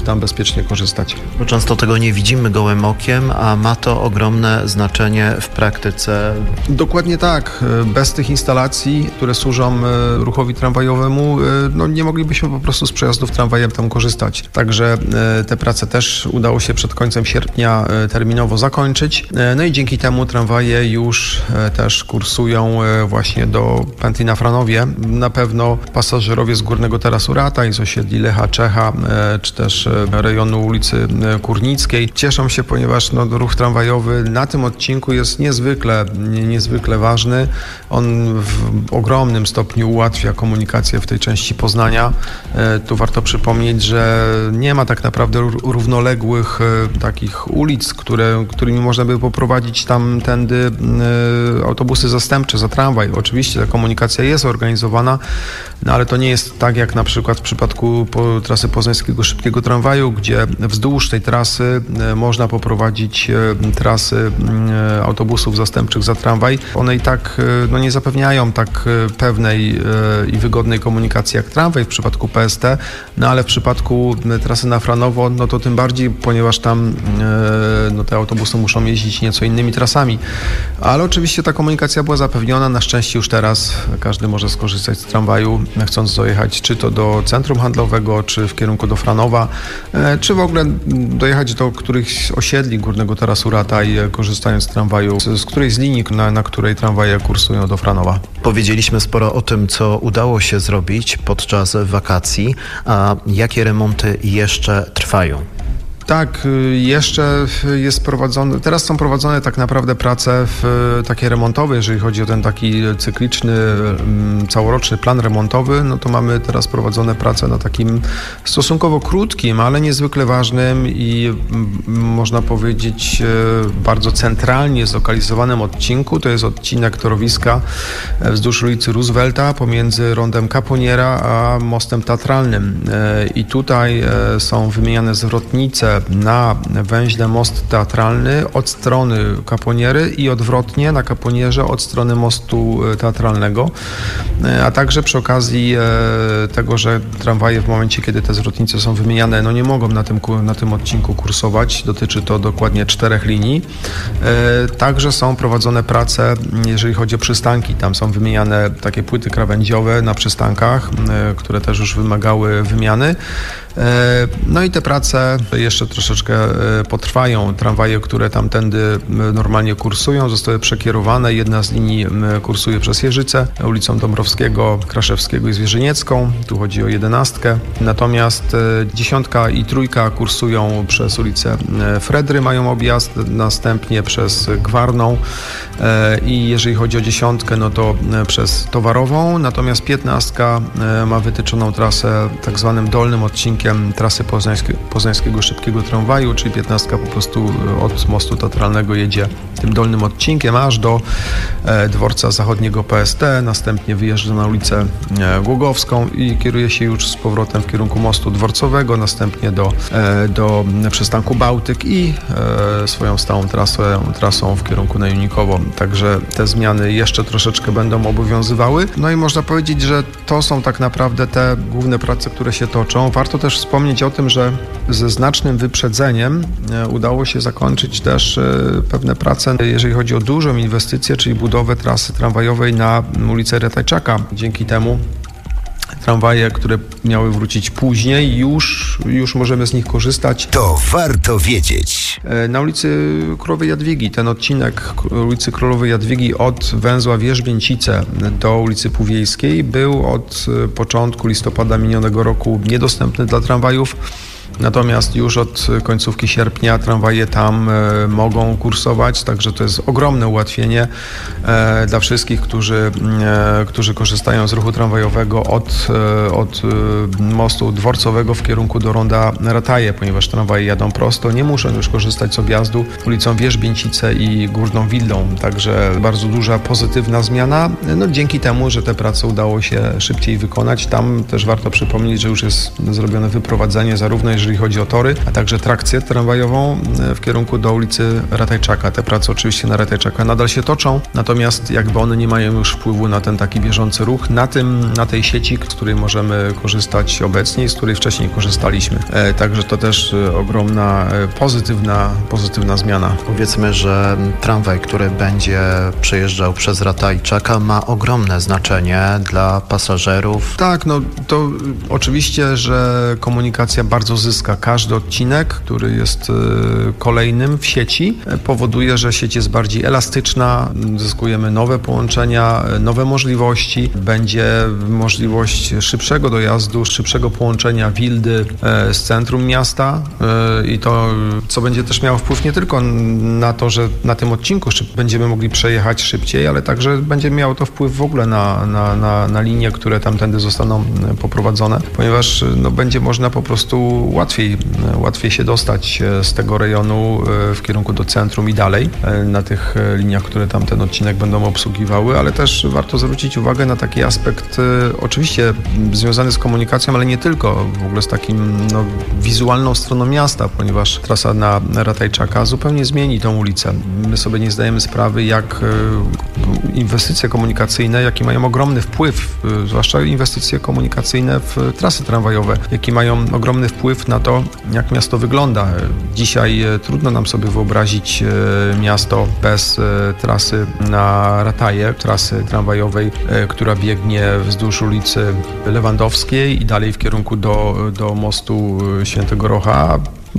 tam bezpiecznie korzystać. Bo często tego nie widzimy gołym okiem, a ma to ogromne znaczenie w praktyce. Dokładnie tak. Bez tych instalacji, które służą ruchowi tramwajowemu, nie moglibyśmy po prostu z przejazdów tramwajem tam korzystać. Także te prace też udało się przed końcem sierpnia terminowo zakończyć. No i dzięki temu tramwaje już też kursują właśnie do pętli na Franowie. Na pewno pasażerowie z Górnego Tarasu Rataj, z osiedli Lecha Czecha, czy też rejonu ulicy Kurnickiej cieszą się, ponieważ ruch tramwajowy na tym odcinku jest niezwykle ważny. On w ogromnym stopniu ułatwia komunikację w tej części Poznania. Tu warto przypomnieć, że nie ma tak naprawdę równoległych takich ulic, którymi można by poprowadzić tamtędy autobusy zastępcze za tramwaj. Oczywiście ta komunikacja jest organizowana, ale to nie jest tak jak na przykład w przypadku trasy poznańskiego szybkiego tramwaju, gdzie wzdłuż tej trasy można poprowadzić trasy autobusów zastępczych za tramwaj. One i tak nie zapewniają tak pewnej i wygodnej komunikacji jak tramwaj w przypadku PST, ale w przypadku trasy na Franowo, to tym bardziej, ponieważ tam te autobusy muszą jeździć nieco innymi trasami. Ale oczywiście ta komunikacja była zapewniona. Na szczęście już teraz każdy może skorzystać z tramwaju, chcąc dojechać czy to do centrum handlowego, czy w kierunku do Franowa, czy w ogóle dojechać do którychś osiedli Górnego Tarasu Rataj, korzystając z tramwaju, z którejś z linii, na której tramwaje kursują do Franowa. Powiedzieliśmy sporo o tym, co udało się zrobić podczas wakacji, a jakie remonty jeszcze trwają? Tak, jeszcze jest prowadzone, teraz są prowadzone tak naprawdę prace takie remontowe, jeżeli chodzi o ten taki cykliczny, całoroczny plan remontowy, to mamy teraz prowadzone prace na takim stosunkowo krótkim, ale niezwykle ważnym i można powiedzieć bardzo centralnie zlokalizowanym odcinku. To jest odcinek torowiska wzdłuż ulicy Roosevelta pomiędzy rondem Kaponiera a mostem teatralnym. I tutaj są wymieniane zwrotnice na węźle most teatralny od strony Kaponiery i odwrotnie na Kaponierze od strony mostu teatralnego, a także przy okazji tego, że tramwaje w momencie, kiedy te zwrotnice są wymieniane, nie mogą na tym odcinku kursować. Dotyczy to dokładnie 4 linii. Także są prowadzone prace, jeżeli chodzi o przystanki. Tam są wymieniane takie płyty krawędziowe na przystankach, które też już wymagały wymiany. I te prace jeszcze troszeczkę potrwają. Tramwaje, które tamtędy normalnie kursują, zostały przekierowane. Jedna z linii kursuje przez Jeżyce, ulicą Dąbrowskiego, Kraszewskiego i Zwierzyniecką. Tu chodzi o 11. Natomiast 10 i 3 kursują przez ulicę Fredry, mają objazd, następnie przez Gwarną i jeżeli chodzi o 10, to przez Towarową. Natomiast 15 ma wytyczoną trasę tak zwanym dolnym odcinkiem trasy poznańskiego szybkiego tramwaju, czyli 15 po prostu od mostu teatralnego jedzie tym dolnym odcinkiem aż do dworca zachodniego PST, następnie wyjeżdża na ulicę Głogowską i kieruje się już z powrotem w kierunku mostu dworcowego, następnie do przystanku Bałtyk i swoją stałą trasą w kierunku na Junikowo. Także te zmiany jeszcze troszeczkę będą obowiązywały. I można powiedzieć, że to są tak naprawdę te główne prace, które się toczą. Warto też wspomnieć o tym, że ze znacznym wyprzedzeniem udało się zakończyć też pewne prace, jeżeli chodzi o dużą inwestycję, czyli budowę trasy tramwajowej na ulicę Ratajczaka. Dzięki temu tramwaje, które miały wrócić później, już możemy z nich korzystać. To warto wiedzieć. Na ulicy Królowej Jadwigi, ten odcinek ulicy Królowej Jadwigi od węzła Wierzbięcice do ulicy Półwiejskiej był od początku listopada minionego roku niedostępny dla tramwajów. Natomiast już od końcówki sierpnia tramwaje tam mogą kursować, także to jest ogromne ułatwienie dla wszystkich, którzy korzystają z ruchu tramwajowego od mostu dworcowego w kierunku do ronda Rataje, ponieważ tramwaje jadą prosto, nie muszą już korzystać z objazdu ulicą Wierzbięcice i Górną Widlą, także bardzo duża pozytywna zmiana, dzięki temu, że te prace udało się szybciej wykonać. Tam też warto przypomnieć, że już jest zrobione wyprowadzenie zarówno jeżeli chodzi o tory, a także trakcję tramwajową w kierunku do ulicy Ratajczaka. Te prace oczywiście na Ratajczaka nadal się toczą, natomiast jakby one nie mają już wpływu na ten taki bieżący ruch, na tej sieci, z której możemy korzystać obecnie i z której wcześniej korzystaliśmy. Także to też ogromna, pozytywna zmiana. Powiedzmy, że tramwaj, który będzie przejeżdżał przez Ratajczaka, ma ogromne znaczenie dla pasażerów. Tak, no to oczywiście, że komunikacja bardzo zyska. Każdy odcinek, który jest kolejnym w sieci, powoduje, że sieć jest bardziej elastyczna, zyskujemy nowe połączenia, nowe możliwości. Będzie możliwość szybszego dojazdu, szybszego połączenia Wildy z centrum miasta i to, co będzie też miało wpływ nie tylko na to, że na tym odcinku będziemy mogli przejechać szybciej, ale także będzie miało to wpływ w ogóle na linie, które tamtędy zostaną poprowadzone, ponieważ będzie można po prostu łatwiej się dostać z tego rejonu w kierunku do centrum i dalej na tych liniach, które tamten odcinek będą obsługiwały, ale też warto zwrócić uwagę na taki aspekt oczywiście związany z komunikacją, ale nie tylko, w ogóle z takim wizualną stroną miasta, ponieważ trasa na Ratajczaka zupełnie zmieni tą ulicę. My sobie nie zdajemy sprawy, jak inwestycje komunikacyjne, jakie mają ogromny wpływ, zwłaszcza inwestycje komunikacyjne w trasy tramwajowe, jakie mają ogromny wpływ na to, jak miasto wygląda. Dzisiaj trudno nam sobie wyobrazić miasto bez trasy na Rataje, trasy tramwajowej, która biegnie wzdłuż ulicy Lewandowskiej i dalej w kierunku do mostu Świętego Rocha.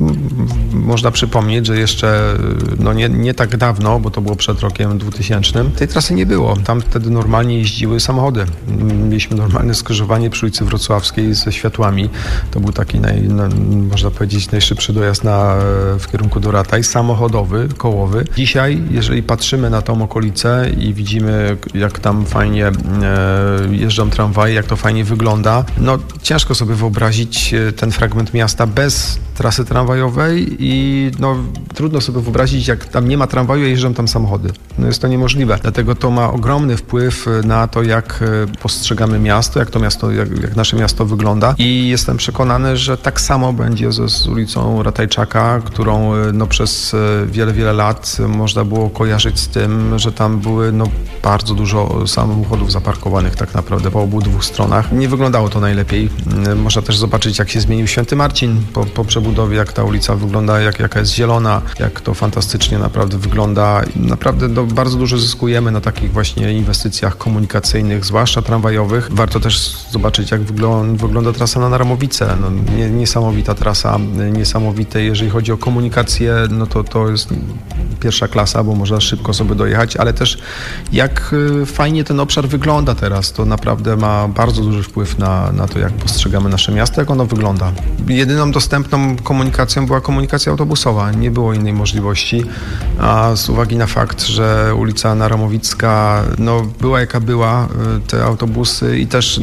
Można przypomnieć, że jeszcze nie tak dawno, bo to było przed rokiem 2000, tej trasy nie było. Tam wtedy normalnie jeździły samochody. Mieliśmy normalne skrzyżowanie przy ulicy Wrocławskiej ze światłami. To był taki, można powiedzieć, najszybszy dojazd w kierunku do Rataj, samochodowy, kołowy. Dzisiaj, jeżeli patrzymy na tą okolicę i widzimy, jak tam fajnie jeżdżą tramwaje, jak to fajnie wygląda, ciężko sobie wyobrazić ten fragment miasta bez trasy tramwajowej i trudno sobie wyobrazić, jak tam nie ma tramwaju, a jeżdżą tam samochody. Jest to niemożliwe. Dlatego to ma ogromny wpływ na to, jak postrzegamy miasto, jak nasze miasto wygląda i jestem przekonany, że tak samo będzie z ulicą Ratajczaka, którą przez wiele lat można było kojarzyć z tym, że tam były bardzo dużo samochodów zaparkowanych tak naprawdę po obu dwóch stronach. Nie wyglądało to najlepiej. Można też zobaczyć, jak się zmienił Święty Marcin po przebudowie, jak ta ulica wygląda, jaka jest zielona, jak to fantastycznie naprawdę wygląda. Naprawdę bardzo dużo zyskujemy na takich właśnie inwestycjach komunikacyjnych, zwłaszcza tramwajowych. Warto też zobaczyć, jak wygląda trasa na Naramowicę. Niesamowita trasa, niesamowite, jeżeli chodzi o komunikację, to jest pierwsza klasa, bo można szybko sobie dojechać, ale też jak fajnie ten obszar wygląda teraz, to naprawdę ma bardzo duży wpływ na to, jak postrzegamy nasze miasto, jak ono wygląda. Jedyną dostępną komunikacją była komunikacja autobusowa. Nie było innej możliwości, a z uwagi na fakt, że ulica Naramowicka była jaka była, te autobusy i też,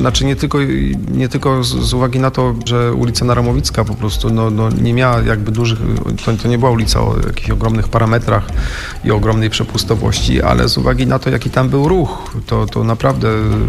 nie tylko z uwagi na to, że ulica Naramowicka po prostu nie miała jakby dużych, to nie była ulica o jakichś ogromnych parametrach i ogromnej przepustowości, ale z uwagi na to, jaki tam był ruch, to naprawdę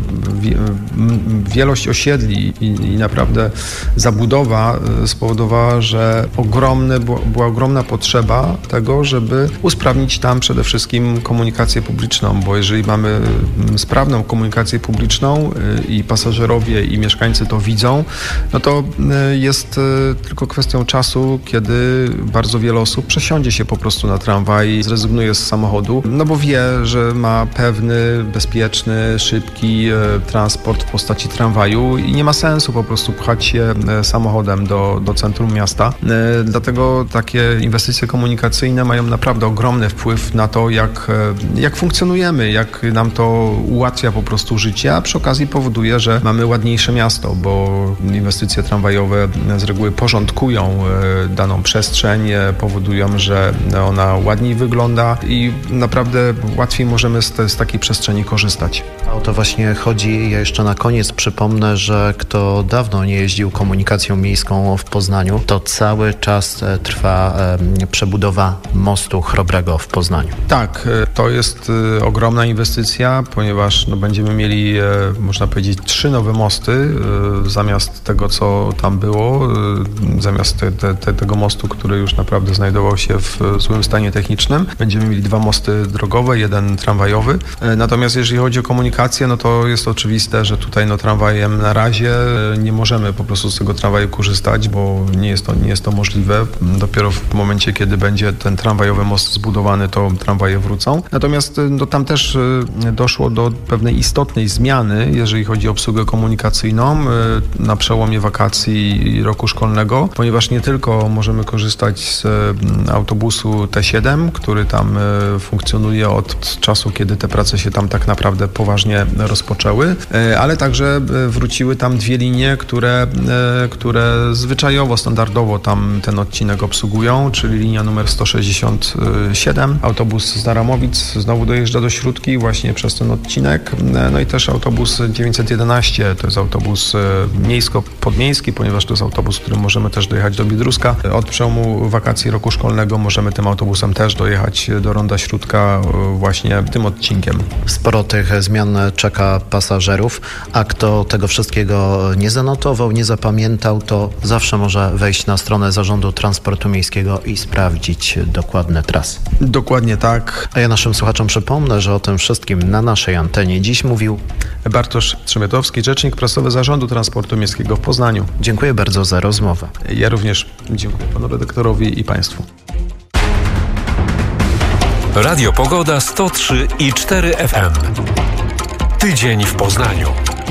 wielość osiedli i naprawdę zabudowa spowodowała, że była ogromna potrzeba tego, żeby usprawnić tam przede wszystkim komunikację publiczną, bo jeżeli mamy sprawną komunikację publiczną i pasażerowie i mieszkańcy to widzą, to jest tylko kwestią czasu, kiedy bardzo wiele osób przesiądzie się po prostu na tramwaj, zrezygnuje z samochodu, bo wie, że ma pewny, bezpieczny, szybki transport w postaci tramwaju i nie ma sensu po prostu pchać się samochodem do centrum miasta. Dlatego takie inwestycje komunikacyjne mają naprawdę ogromny wpływ na to, jak funkcjonujemy, jak nam to ułatwia po prostu życie, a przy okazji powoduje, że mamy ładniejsze miasto, bo inwestycje tramwajowe z reguły porządkują daną przestrzeń, powodują, że ona ładniej wygląda i naprawdę łatwiej możemy z takiej przestrzeni korzystać. A o to właśnie chodzi. Ja jeszcze na koniec przypomnę, że kto dawno nie jeździł komunikacją miejską w Poznaniu, to cały czas trwa przebudowa mostu Chrobrego w Poznaniu. Tak, to jest ogromna inwestycja, ponieważ będziemy mieli, można powiedzieć, 3 nowe mosty zamiast tego, co tam było, zamiast tego mostu, który już naprawdę znajdował się w złym stanie technicznym. Będziemy mieli 2 mosty drogowe, 1 tramwajowy. Natomiast jeżeli chodzi o komunikację, no to jest oczywiste, że tutaj tramwajem na razie nie możemy po prostu z tego tramwaju korzystać, bo nie jest to możliwe. Dopiero w momencie, kiedy będzie ten tramwajowy most zbudowany, to tramwaje wrócą. Natomiast tam też doszło do pewnej istotnej zmiany, jeżeli chodzi o obsługę komunikacyjną na przełomie wakacji i roku szkolnego, ponieważ nie tylko możemy korzystać z autobusu T7, który tam funkcjonuje od czasu, kiedy te prace się tam tak naprawdę poważnie rozpoczęły, ale także wróciły tam 2 linie, które zwyczajowo, standardowo tam ten odcinek obsługują, czyli linia numer 167, autobus z Daramowic znowu dojeżdża do Śródki właśnie przez ten odcinek, no i też autobus 911, to jest autobus miejsko-podmiejski, ponieważ to jest autobus, którym możemy też dojechać do Biedruska. Od przełomu wakacji roku szkolnego możemy tym autobusem też dojechać do Ronda Śródka właśnie tym odcinkiem. Sporo tych zmian czeka pasażerów, a kto tego wszystkiego nie zanotował, nie zapamiętał, to zawsze może wejść na stronę Zarządu Transportu Miejskiego i sprawdzić dokładne trasy. Dokładnie tak. A ja naszym słuchaczom przypomnę, że o tym wszystkim na naszej antenie dziś mówił Bartosz Trzymiotowski, rzecznik prasowy Zarządu Transportu Miejskiego w Poznaniu. Dziękuję bardzo za rozmowę. Ja również dziękuję panu redaktorowi i państwu. Radio Pogoda 103,4 FM. Tydzień w Poznaniu.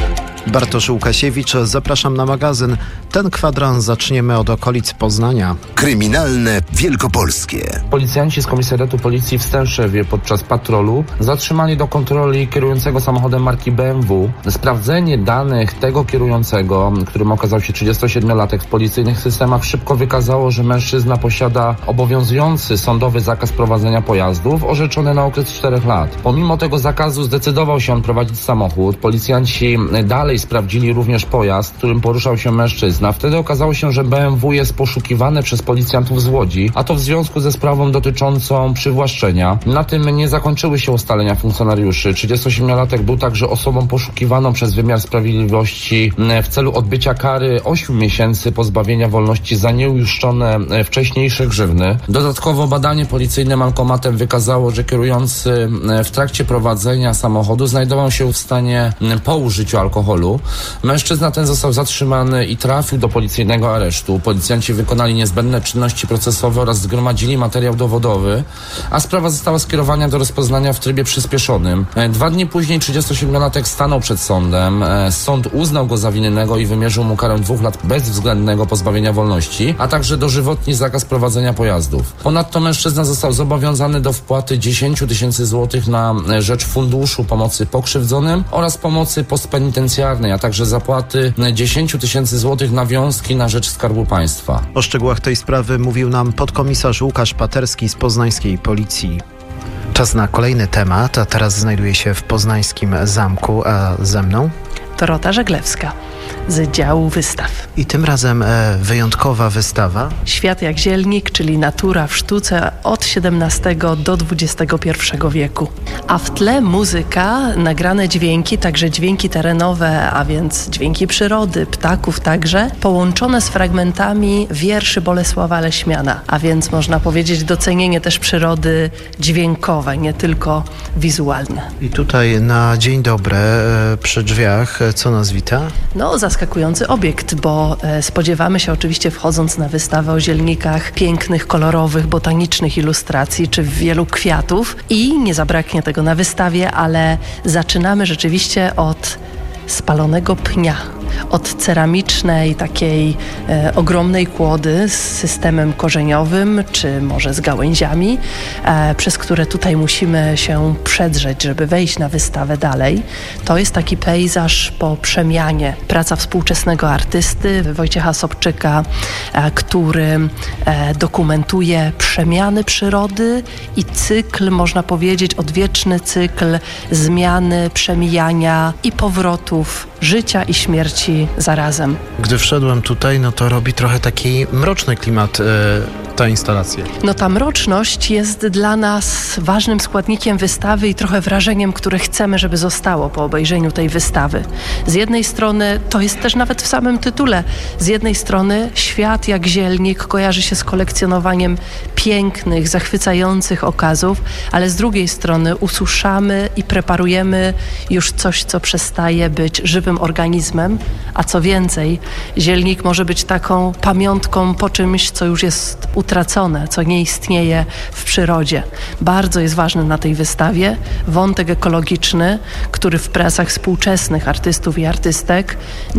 Bartosz Łukasiewicz, zapraszam na magazyn. Ten kwadrans zaczniemy od okolic Poznania. Kryminalne Wielkopolskie. Policjanci z Komisariatu Policji w Stęszewie podczas patrolu zatrzymali do kontroli kierującego samochodem marki BMW. Sprawdzenie danych tego kierującego, którym okazał się 37-latek w policyjnych systemach, szybko wykazało, że mężczyzna posiada obowiązujący sądowy zakaz prowadzenia pojazdów orzeczony na okres 4 lat. Pomimo tego zakazu zdecydował się on prowadzić samochód. Policjanci dalej sprawdzili również pojazd, którym poruszał się mężczyzna. Wtedy okazało się, że BMW jest poszukiwane przez policjantów z Łodzi, a to w związku ze sprawą dotyczącą przywłaszczenia. Na tym nie zakończyły się ustalenia funkcjonariuszy. 38-latek był także osobą poszukiwaną przez wymiar sprawiedliwości w celu odbycia kary 8 miesięcy pozbawienia wolności za nieuiszczone wcześniejsze grzywny. Dodatkowo badanie policyjne alkomatem wykazało, że kierujący w trakcie prowadzenia samochodu znajdował się w stanie po użyciu alkoholu. Mężczyzna ten został zatrzymany i trafił do policyjnego aresztu. Policjanci wykonali niezbędne czynności procesowe oraz zgromadzili materiał dowodowy, a sprawa została skierowana do rozpoznania w trybie przyspieszonym. 2 dni później 37-latek stanął przed sądem. Sąd uznał go za winnego i wymierzył mu karę 2 lat bezwzględnego pozbawienia wolności, a także dożywotni zakaz prowadzenia pojazdów. Ponadto mężczyzna został zobowiązany do wpłaty 10 000 złotych na rzecz Funduszu Pomocy Pokrzywdzonym oraz pomocy postpenitencjarnej, a także zapłaty 10 000 złotych nawiązki na rzecz Skarbu Państwa. O szczegółach tej sprawy mówił nam podkomisarz Łukasz Paterski z poznańskiej policji. Czas na kolejny temat, a teraz znajduję się w poznańskim zamku, a ze mną Dorota Żeglewska z działu wystaw. I tym razem wyjątkowa wystawa. Świat jak zielnik, czyli natura w sztuce od XVII do XXI wieku. A w tle muzyka, nagrane dźwięki, także dźwięki terenowe, a więc dźwięki przyrody, ptaków także, połączone z fragmentami wierszy Bolesława Leśmiana. A więc można powiedzieć docenienie też przyrody dźwiękowej, nie tylko wizualne. I tutaj na dzień dobry przy drzwiach, co nas wita? No, zaskakujący obiekt, bo spodziewamy się oczywiście, wchodząc na wystawę o zielnikach, pięknych, kolorowych, botanicznych ilustracji czy wielu kwiatów i nie zabraknie tego na wystawie, ale zaczynamy rzeczywiście od spalonego pnia. od ceramicznej, takiej ogromnej kłody z systemem korzeniowym, czy może z gałęziami, przez które tutaj musimy się przedrzeć, żeby wejść na wystawę dalej. To jest taki pejzaż po przemianie. Praca współczesnego artysty Wojciecha Sobczyka, który dokumentuje przemiany przyrody i cykl, można powiedzieć, odwieczny cykl zmiany, przemijania i powrotów życia i śmierci zarazem. Gdy wszedłem tutaj, no to robi trochę taki mroczny klimat ta instalacja. No ta mroczność jest dla nas ważnym składnikiem wystawy i trochę wrażeniem, które chcemy, żeby zostało po obejrzeniu tej wystawy. Z jednej strony, to jest też nawet w samym tytule, z jednej strony świat jak zielnik kojarzy się z kolekcjonowaniem pięknych, zachwycających okazów, ale z drugiej strony ususzamy i preparujemy już coś, co przestaje być żywym organizmem, a co więcej, zielnik może być taką pamiątką po czymś, co już jest utracone, co nie istnieje w przyrodzie. Bardzo jest ważny na tej wystawie wątek ekologiczny, który w pracach współczesnych artystów i artystek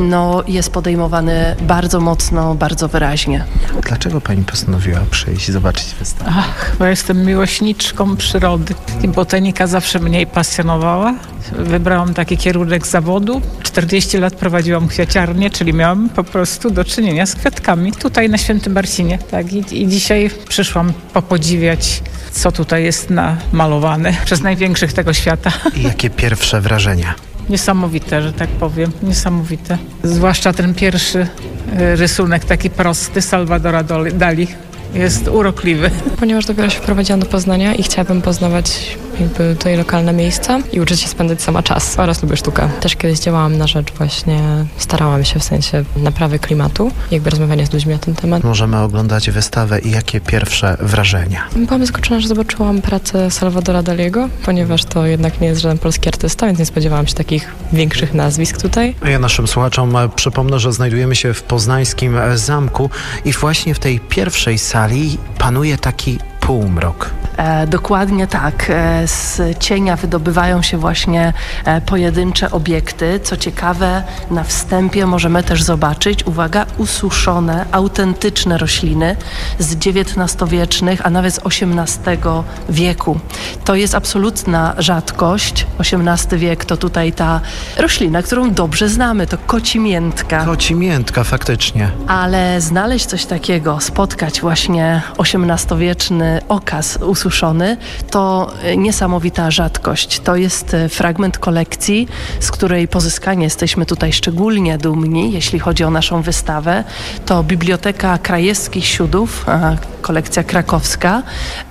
jest podejmowany bardzo mocno, bardzo wyraźnie. Dlaczego pani postanowiła przyjść i zobaczyć wystawę? Bo jestem miłośniczką przyrody i botanika zawsze mnie pasjonowała. Wybrałam taki kierunek zawodu. 40 lat prowadziłam kwiaciarnię, czyli miałam po prostu do czynienia z kwiatkami tutaj na Świętym Marcinie. Tak? I dzisiaj przyszłam popodziwiać, co tutaj jest namalowane przez największych tego świata. I jakie pierwsze wrażenia? Niesamowite, że tak powiem. Niesamowite. Zwłaszcza ten pierwszy rysunek, taki prosty, Salvadora Dali. Jest urokliwy. Ponieważ dopiero się wprowadziłam do Poznania i chciałabym poznawać tutaj lokalne miejsca i uczyć się spędzać sama czas oraz lubię sztukę. Też kiedyś działałam na rzecz właśnie, starałam się w sensie naprawy klimatu, jakby rozmawiania z ludźmi na ten temat. Możemy oglądać wystawę i jakie pierwsze wrażenia? Byłam zaskoczona, że zobaczyłam pracę Salvadora Daliego, ponieważ to jednak nie jest żaden polski artysta, więc nie spodziewałam się takich większych nazwisk tutaj. Ja naszym słuchaczom przypomnę, że znajdujemy się w poznańskim zamku i właśnie w tej pierwszej sali panuje taki półmrok. Dokładnie tak. Z cienia wydobywają się właśnie pojedyncze obiekty. Co ciekawe, na wstępie możemy też zobaczyć, uwaga, ususzone, autentyczne rośliny z XIX-wiecznych, a nawet z XVIII wieku. To jest absolutna rzadkość. XVIII wiek to tutaj ta roślina, którą dobrze znamy, to kocimiętka. Kocimiętka, faktycznie. Ale znaleźć coś takiego, spotkać właśnie XVIII-wieczny okaz ususzony, to niesamowita rzadkość. To jest fragment kolekcji, z której pozyskanie jesteśmy tutaj szczególnie dumni, jeśli chodzi o naszą wystawę. To Biblioteka Krajewskich Siudów, kolekcja krakowska,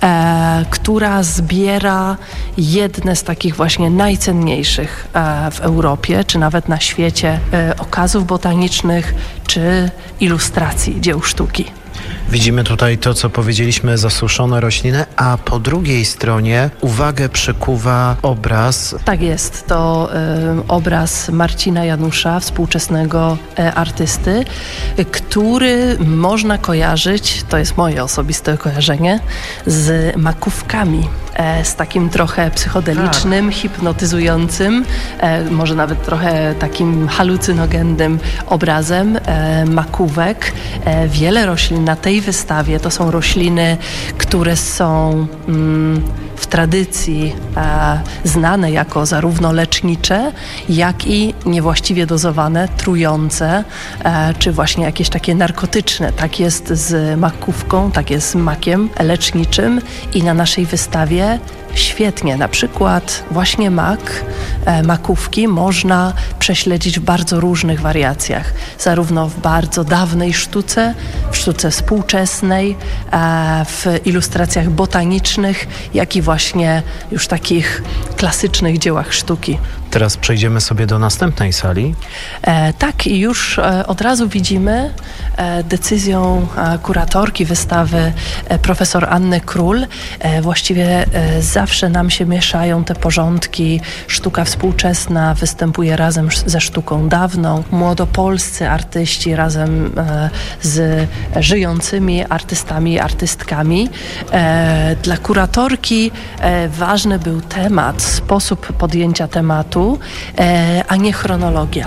która zbiera jedne z takich właśnie najcenniejszych w Europie, czy nawet na świecie okazów botanicznych, czy ilustracji dzieł sztuki. Widzimy tutaj to, co powiedzieliśmy, zasuszone rośliny, a po drugiej stronie uwagę przykuwa obraz. Tak jest, to obraz Marcina Janusza, współczesnego artysty, który można kojarzyć, to jest moje osobiste kojarzenie, z makówkami, z takim trochę psychodelicznym, hipnotyzującym, może nawet trochę takim halucynogennym obrazem makówek. Wiele roślin na tej wystawie to są rośliny, które są w tradycji znane jako zarówno lecznicze, jak i niewłaściwie dozowane, trujące, czy właśnie jakieś takie narkotyczne. Tak jest z makówką, tak jest z makiem leczniczym i na naszej wystawie świetnie. Na przykład właśnie makówki można prześledzić w bardzo różnych wariacjach. Zarówno w bardzo dawnej sztuce, w sztuce współczesnej, w ilustracjach botanicznych, jak i właśnie już takich klasycznych dziełach sztuki. Teraz przejdziemy sobie do następnej sali. Tak, i już od razu widzimy decyzją kuratorki wystawy profesor Anny Król. Właściwie zawsze nam się mieszają te porządki. Sztuka współczesna występuje razem ze sztuką dawną. Młodopolscy artyści razem z żyjącymi artystami i artystkami. Dla kuratorki ważny był temat, sposób podjęcia tematu, a nie chronologia.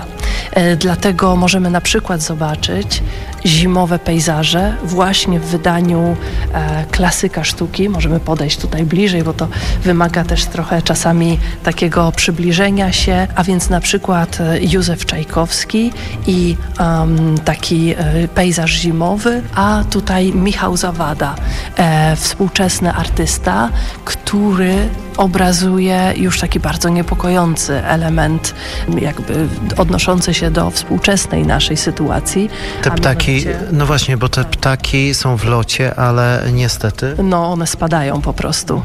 Dlatego możemy na przykład zobaczyć zimowe pejzaże właśnie w wydaniu klasyka sztuki. Możemy podejść tutaj bliżej, bo to wymaga też trochę czasami takiego przybliżenia się, a więc na przykład Józef Czajkowski i taki pejzaż zimowy, a tutaj Michał Zawada, współczesny artysta, który obrazuje już taki bardzo niepokojący element, jakby odnoszący się do współczesnej naszej sytuacji. Te ptaki, no właśnie, bo te ptaki są w locie, ale niestety... No, one spadają po prostu.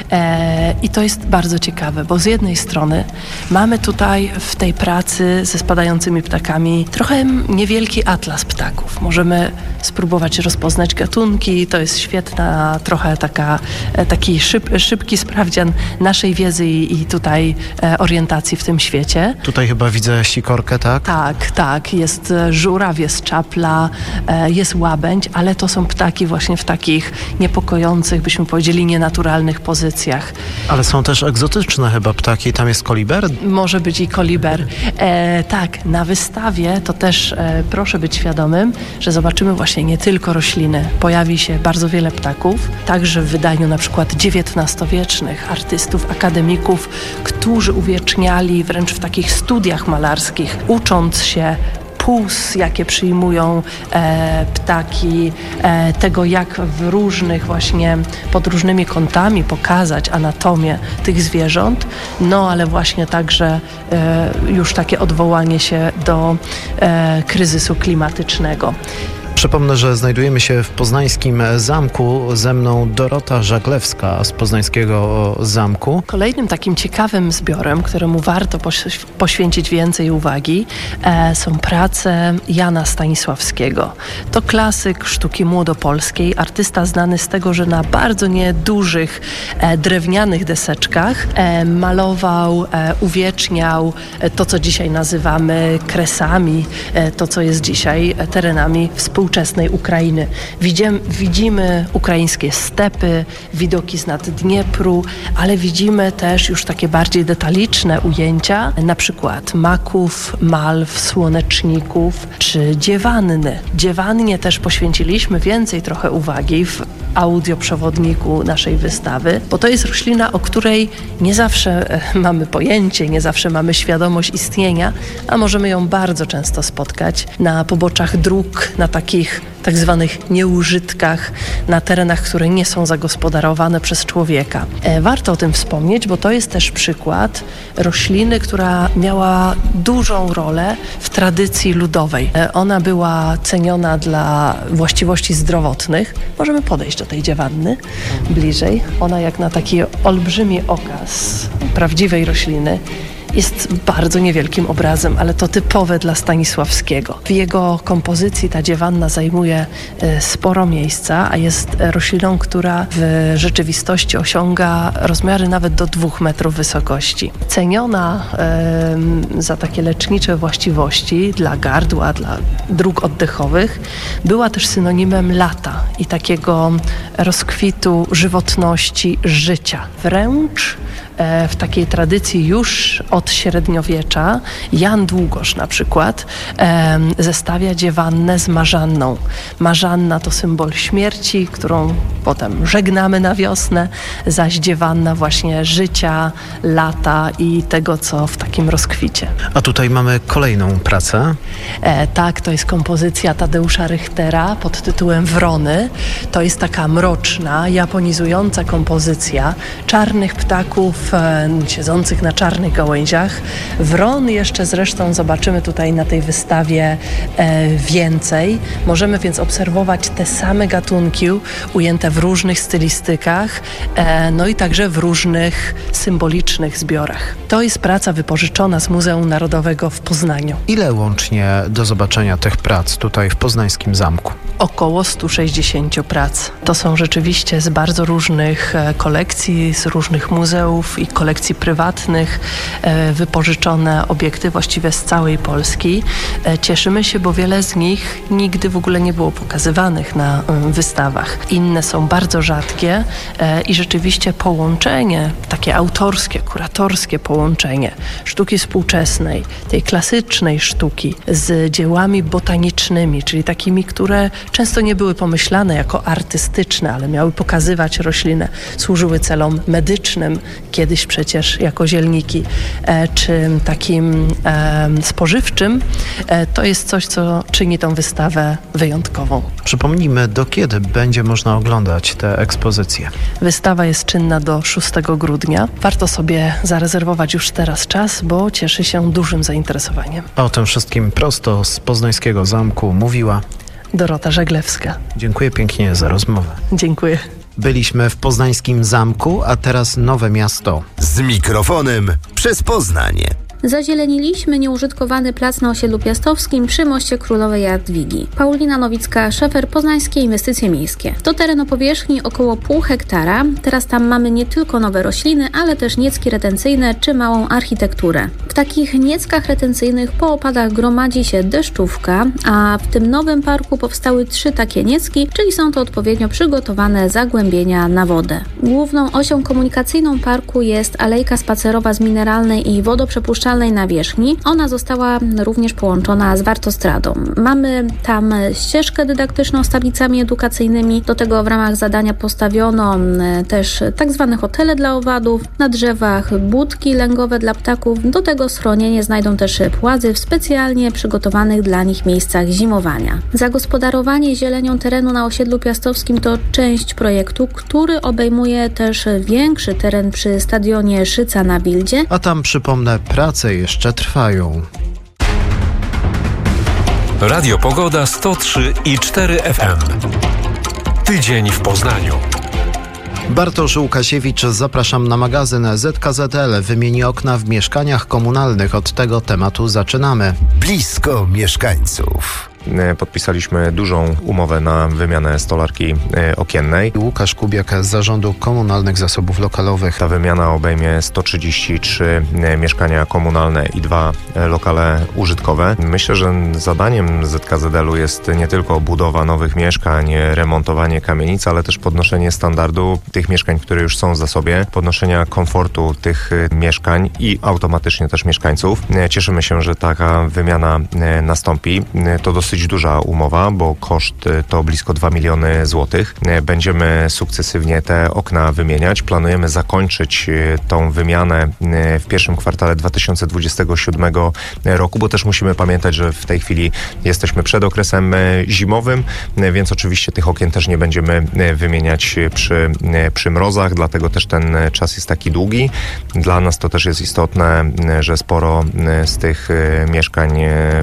I to jest bardzo ciekawe, bo z jednej strony mamy tutaj w tej pracy ze spadającymi ptakami trochę niewielki atlas ptaków. Możemy spróbować rozpoznać gatunki, to jest świetna, trochę taki szybki sprawdzian naszej wiedzy i tutaj orientacji w tym świecie. Tutaj chyba widzę sikorkę, tak? Tak. Jest żuraw, jest czapla, jest łabędź, ale to są ptaki właśnie w takich niepokojących, byśmy powiedzieli, nienaturalnych pozycjach. Ale są też egzotyczne chyba ptaki. Tam jest koliber? Może być i koliber. Tak, na wystawie to też proszę być świadomym, że zobaczymy właśnie nie tylko rośliny. Pojawi się bardzo wiele ptaków, także w wydaniu na przykład XIX-wiecznych artystów, akademików, którzy uwieczniali wręcz w takich studiach malarskich, ucząc się puls, jakie przyjmują ptaki, tego jak w różnych właśnie, pod różnymi kątami pokazać anatomię tych zwierząt, no ale właśnie także już takie odwołanie się do kryzysu klimatycznego. Przypomnę, że znajdujemy się w poznańskim zamku. Ze mną Dorota Żaglewska z poznańskiego zamku. Kolejnym takim ciekawym zbiorem, któremu warto poświęcić więcej uwagi, są prace Jana Stanisławskiego. To klasyk sztuki młodopolskiej, artysta znany z tego, że na bardzo niedużych drewnianych deseczkach malował, uwieczniał to, co dzisiaj nazywamy kresami, to, co jest dzisiaj terenami współczesnej Ukrainy. Widzimy ukraińskie stepy, widoki z nad Dniepru, ale widzimy też już takie bardziej detaliczne ujęcia, na przykład maków, malw, słoneczników czy dziewanny. Dziewannie też poświęciliśmy więcej trochę uwagi w audioprzewodniku naszej wystawy, bo to jest roślina, o której nie zawsze mamy pojęcie, nie zawsze mamy świadomość istnienia, a możemy ją bardzo często spotkać na poboczach dróg, na takich tak zwanych nieużytkach, na terenach, które nie są zagospodarowane przez człowieka. Warto o tym wspomnieć, bo to jest też przykład rośliny, która miała dużą rolę w tradycji ludowej. Ona była ceniona dla właściwości zdrowotnych. Możemy podejść do tej dziewanny bliżej. Ona jak na taki olbrzymi okaz prawdziwej rośliny jest bardzo niewielkim obrazem, ale to typowe dla Stanisławskiego. W jego kompozycji ta dziewanna zajmuje sporo miejsca, a jest rośliną, która w rzeczywistości osiąga rozmiary nawet do 2 metrów wysokości. Ceniona za takie lecznicze właściwości dla gardła, dla dróg oddechowych, była też synonimem lata i takiego rozkwitu żywotności, życia. Wręcz w takiej tradycji już od średniowiecza Jan Długosz na przykład zestawia dziewannę z marzanną. Marzanna to symbol śmierci, którą potem żegnamy na wiosnę, zaś dziewanna właśnie życia, lata i tego, co w takim rozkwicie. A tutaj mamy kolejną pracę. Tak, to jest kompozycja Tadeusza Richtera pod tytułem Wrony. To jest taka mroczna, japonizująca kompozycja czarnych ptaków siedzących na czarnych gałęziach. Wron jeszcze zresztą zobaczymy tutaj na tej wystawie więcej. Możemy więc obserwować te same gatunki ujęte w różnych stylistykach, no i także w różnych symbolicznych zbiorach. To jest praca wypożyczona z Muzeum Narodowego w Poznaniu. Ile łącznie do zobaczenia tych prac tutaj w poznańskim zamku? Około 160 prac. To są rzeczywiście z bardzo różnych kolekcji, z różnych muzeów i kolekcji prywatnych, wypożyczone obiekty właściwie z całej Polski. Cieszymy się, bo wiele z nich nigdy w ogóle nie było pokazywanych na wystawach. Inne są są bardzo rzadkie i rzeczywiście połączenie, takie autorskie, kuratorskie połączenie sztuki współczesnej, tej klasycznej sztuki z dziełami botanicznymi, czyli takimi, które często nie były pomyślane jako artystyczne, ale miały pokazywać roślinę, służyły celom medycznym, kiedyś przecież jako zielniki, czy takim spożywczym, to jest coś, co czyni tą wystawę wyjątkową. Przypomnijmy, do kiedy będzie można oglądać te ekspozycje? Wystawa jest czynna do 6 grudnia. Warto sobie zarezerwować już teraz czas, bo cieszy się dużym zainteresowaniem. O tym wszystkim prosto z Poznańskiego Zamku mówiła Dorota Żeglewska. Dziękuję pięknie za rozmowę. Dziękuję. Byliśmy w Poznańskim Zamku, a teraz Nowe Miasto. Z mikrofonem przez Poznań. Zazieloniliśmy nieużytkowany plac na osiedlu Piastowskim przy moście Królowej Jadwigi. Paulina Nowicka, szefer Poznańskie Inwestycje Miejskie. To teren o powierzchni około 0,5 hektara. Teraz tam mamy nie tylko nowe rośliny, ale też niecki retencyjne czy małą architekturę. W takich nieckach retencyjnych po opadach gromadzi się deszczówka, a w tym nowym parku powstały 3 takie niecki, czyli są to odpowiednio przygotowane zagłębienia na wodę. Główną osią komunikacyjną parku jest alejka spacerowa z mineralnej i wodoprzepuszczalnej nawierzchni. Ona została również połączona z wartostradą. Mamy tam ścieżkę dydaktyczną z tablicami edukacyjnymi. Do tego w ramach zadania postawiono też tak zwane hotele dla owadów. Na drzewach budki lęgowe dla ptaków. Do tego schronienie znajdą też płazy w specjalnie przygotowanych dla nich miejscach zimowania. Zagospodarowanie zielenią terenu na osiedlu Piastowskim to część projektu, który obejmuje też większy teren przy stadionie Szyca na Wildzie. A tam, przypomnę, prace jeszcze trwają. Radio Pogoda 103,4 FM. Tydzień w Poznaniu. Bartosz Łukasiewicz, zapraszam na magazyn. ZKZL wymieni okna w mieszkaniach komunalnych. Od tego tematu zaczynamy. Blisko mieszkańców. Podpisaliśmy dużą umowę na wymianę stolarki okiennej. Łukasz Kubiak z Zarządu Komunalnych Zasobów Lokalowych. Ta wymiana obejmie 133 mieszkania komunalne i 2 lokale użytkowe. Myślę, że zadaniem ZKZL-u jest nie tylko budowa nowych mieszkań, remontowanie kamienic, ale też podnoszenie standardu tych mieszkań, które już są w zasobie, podnoszenia komfortu tych mieszkań i automatycznie też mieszkańców. Cieszymy się, że taka wymiana nastąpi. To dosyć duża umowa, bo koszt to blisko 2 miliony złotych. Będziemy sukcesywnie te okna wymieniać. Planujemy zakończyć tą wymianę w pierwszym kwartale 2027 roku, bo też musimy pamiętać, że w tej chwili jesteśmy przed okresem zimowym, więc oczywiście tych okien też nie będziemy wymieniać przy mrozach, dlatego też ten czas jest taki długi. Dla nas to też jest istotne, że sporo z tych mieszkań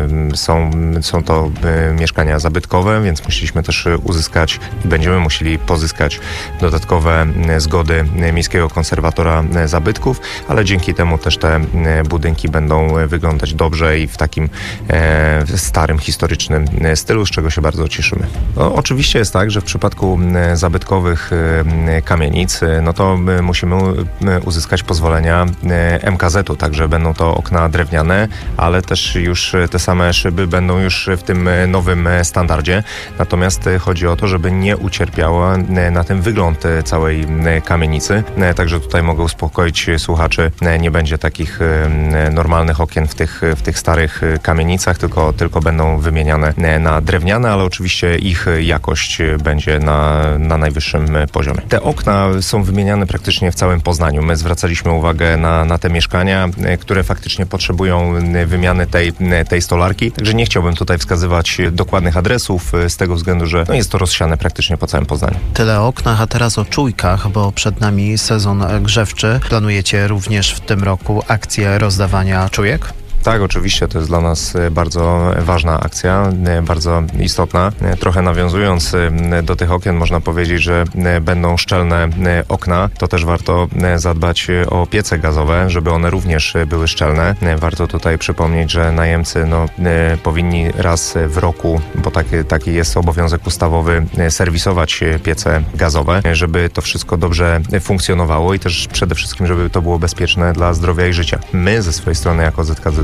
są to mieszkania zabytkowe, więc musieliśmy też uzyskać i będziemy musieli pozyskać dodatkowe zgody Miejskiego Konserwatora Zabytków, ale dzięki temu też te budynki będą wyglądać dobrze i w takim starym, historycznym stylu, z czego się bardzo cieszymy. No, oczywiście jest tak, że w przypadku zabytkowych kamienic, no to musimy uzyskać pozwolenia MKZ-u, także będą to okna drewniane, ale też już te same szyby będą już w tym nowym standardzie. Natomiast chodzi o to, żeby nie ucierpiała na tym wygląd całej kamienicy. Także tutaj mogę uspokoić słuchaczy. Nie będzie takich normalnych okien w tych starych kamienicach, tylko będą wymieniane na drewniane, ale oczywiście ich jakość będzie na najwyższym poziomie. Te okna są wymieniane praktycznie w całym Poznaniu. My zwracaliśmy uwagę na te mieszkania, które faktycznie potrzebują wymiany tej stolarki. Także nie chciałbym tutaj wskazywać dokładnych adresów z tego względu, że jest to rozsiane praktycznie po całym Poznaniu. Tyle o oknach, a teraz o czujkach, bo przed nami sezon grzewczy. Planujecie również w tym roku akcję rozdawania czujek? Tak, oczywiście, to jest dla nas bardzo ważna akcja, bardzo istotna. Trochę nawiązując do tych okien, można powiedzieć, że będą szczelne okna. To też warto zadbać o piece gazowe, żeby one również były szczelne. Warto tutaj przypomnieć, że najemcy powinni raz w roku, bo taki jest obowiązek ustawowy, serwisować piece gazowe, żeby to wszystko dobrze funkcjonowało i też przede wszystkim, żeby to było bezpieczne dla zdrowia i życia. My ze swojej strony jako ZKZD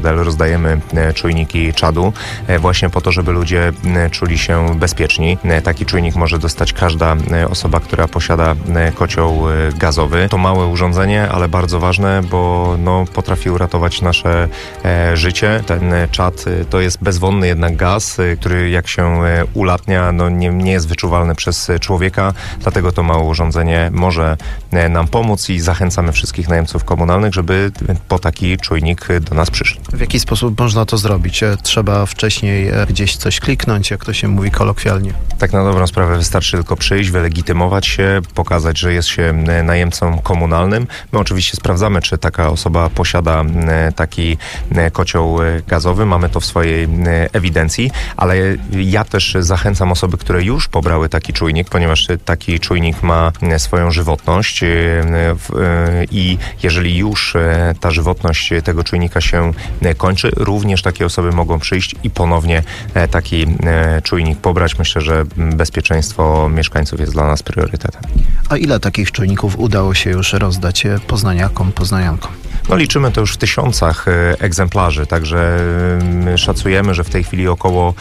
ZKZL rozdajemy czujniki czadu właśnie po to, żeby ludzie czuli się bezpieczni. Taki czujnik może dostać każda osoba, która posiada kocioł gazowy. To małe urządzenie, ale bardzo ważne, bo potrafi uratować nasze życie. Ten czad to jest bezwonny jednak gaz, który jak się ulatnia, nie jest wyczuwalny przez człowieka, dlatego to małe urządzenie może nam pomóc i zachęcamy wszystkich najemców komunalnych, żeby po taki czujnik do nas przyszli. W jaki sposób można to zrobić? Trzeba wcześniej gdzieś coś kliknąć, jak to się mówi kolokwialnie. Tak na dobrą sprawę wystarczy tylko przyjść, wylegitymować się, pokazać, że jest się najemcą komunalnym. My oczywiście sprawdzamy, czy taka osoba posiada taki kocioł gazowy. Mamy to w swojej ewidencji, ale ja też zachęcam osoby, które już pobrały taki czujnik, ponieważ taki czujnik ma swoją żywotność i jeżeli już ta żywotność tego czujnika się kończy, również takie osoby mogą przyjść i ponownie taki czujnik pobrać. Myślę, że bezpieczeństwo mieszkańców jest dla nas priorytetem. A ile takich czujników udało się już rozdać poznaniakom, poznaniankom? Liczymy to już w tysiącach egzemplarzy, także szacujemy, że w tej chwili około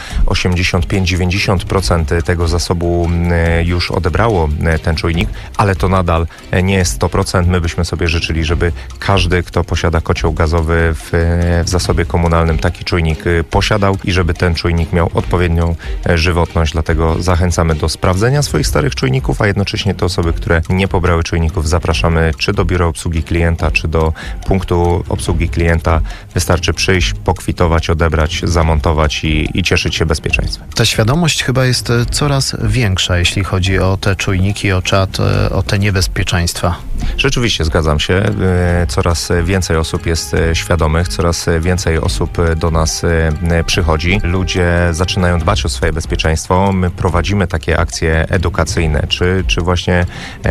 85-90% tego zasobu już odebrało ten czujnik, ale to nadal nie jest 100%. My byśmy sobie życzyli, żeby każdy, kto posiada kocioł gazowy w zasobie komunalnym, taki czujnik posiadał i żeby ten czujnik miał odpowiednią żywotność. Dlatego zachęcamy do sprawdzenia swoich starych czujników, a jednocześnie te osoby, które nie pobrały czujników, zapraszamy czy do biura obsługi klienta, czy do punktu obsługi klienta. Wystarczy przyjść, pokwitować, odebrać, zamontować i cieszyć się bezpieczeństwem. Ta świadomość chyba jest coraz większa, jeśli chodzi o te czujniki, o czat, o te niebezpieczeństwa. Rzeczywiście, zgadzam się. Coraz więcej osób jest świadomych, coraz więcej osób do nas przychodzi. Ludzie zaczynają dbać o swoje bezpieczeństwo. My prowadzimy takie akcje edukacyjne, czy właśnie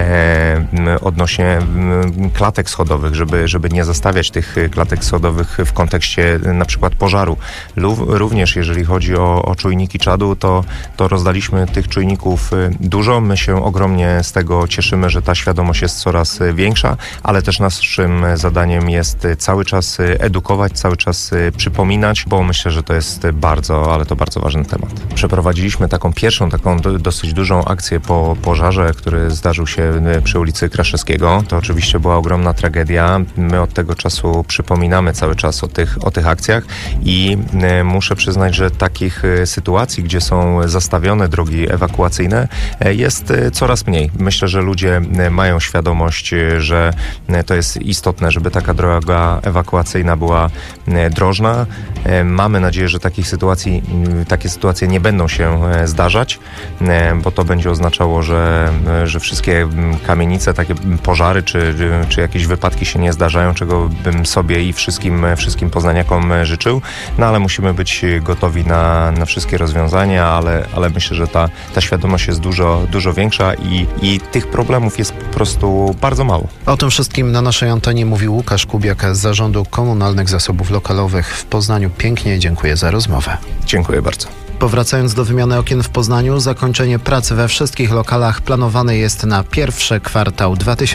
odnośnie klatek schodowych, żeby nie zostawiać tych klatek schodowych w kontekście na przykład pożaru. Również jeżeli chodzi o czujniki czadu, to rozdaliśmy tych czujników dużo. My się ogromnie z tego cieszymy, że ta świadomość jest coraz większa, ale też naszym zadaniem jest cały czas edukować, cały czas przypominać, bo myślę, że to jest bardzo ważny temat. Przeprowadziliśmy taką dosyć dużą akcję po pożarze, który zdarzył się przy ulicy Kraszewskiego. To oczywiście była ogromna tragedia. My od tego czasu przypominamy cały czas o tych akcjach i muszę przyznać, że takich sytuacji, gdzie są zastawione drogi ewakuacyjne, jest coraz mniej. Myślę, że ludzie mają świadomość, że to jest istotne, żeby taka droga ewakuacyjna była drożna. Mamy nadzieję, że takie sytuacje nie będą się zdarzać, bo to będzie oznaczało, że wszystkie kamienice, takie pożary czy jakieś wypadki się nie zdarzają, czego bym sobie i wszystkim poznaniakom życzył. Ale musimy być gotowi na wszystkie rozwiązania, ale myślę, że ta świadomość jest dużo większa i tych problemów jest po prostu bardzo mało. O tym wszystkim na naszej antenie mówił Łukasz Kubiak z Zarządu Komunalnych Zasobów Lokalowych w Poznaniu. Pięknie dziękuję za rozmowę. Dziękuję bardzo. Powracając do wymiany okien w Poznaniu, zakończenie pracy we wszystkich lokalach planowane jest na pierwszy kwartał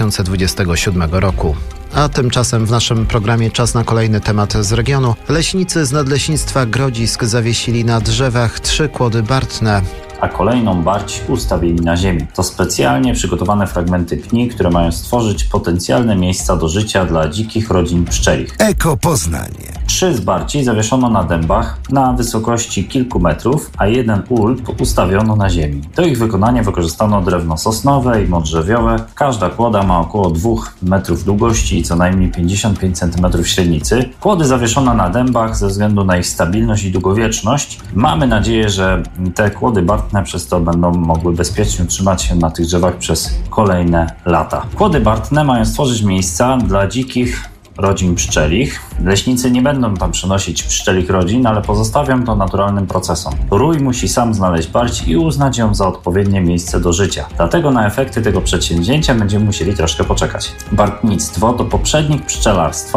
2027 roku. A tymczasem w naszym programie czas na kolejny temat z regionu. Leśnicy z Nadleśnictwa Grodzisk zawiesili na drzewach 3 kłody bartne. A kolejną barć ustawili na ziemi. To specjalnie przygotowane fragmenty pni, które mają stworzyć potencjalne miejsca do życia dla dzikich rodzin pszczelich. Eko Poznanie. 3 z barci zawieszono na dębach na wysokości kilku metrów, a 1 ulp ustawiono na ziemi. Do ich wykonania wykorzystano drewno sosnowe i modrzewiowe. Każda kłoda ma około 2 metrów długości i co najmniej 55 cm średnicy. Kłody zawieszono na dębach ze względu na ich stabilność i długowieczność. Mamy nadzieję, że te kłody bartne przez to będą mogły bezpiecznie utrzymać się na tych drzewach przez kolejne lata. Kłody bartne mają stworzyć miejsca dla dzikich rodzin pszczelich. Leśnicy nie będą tam przenosić pszczelich rodzin, ale pozostawią to naturalnym procesom. Rój musi sam znaleźć barć i uznać ją za odpowiednie miejsce do życia. Dlatego na efekty tego przedsięwzięcia będziemy musieli troszkę poczekać. Bartnictwo to poprzednik pszczelarstwa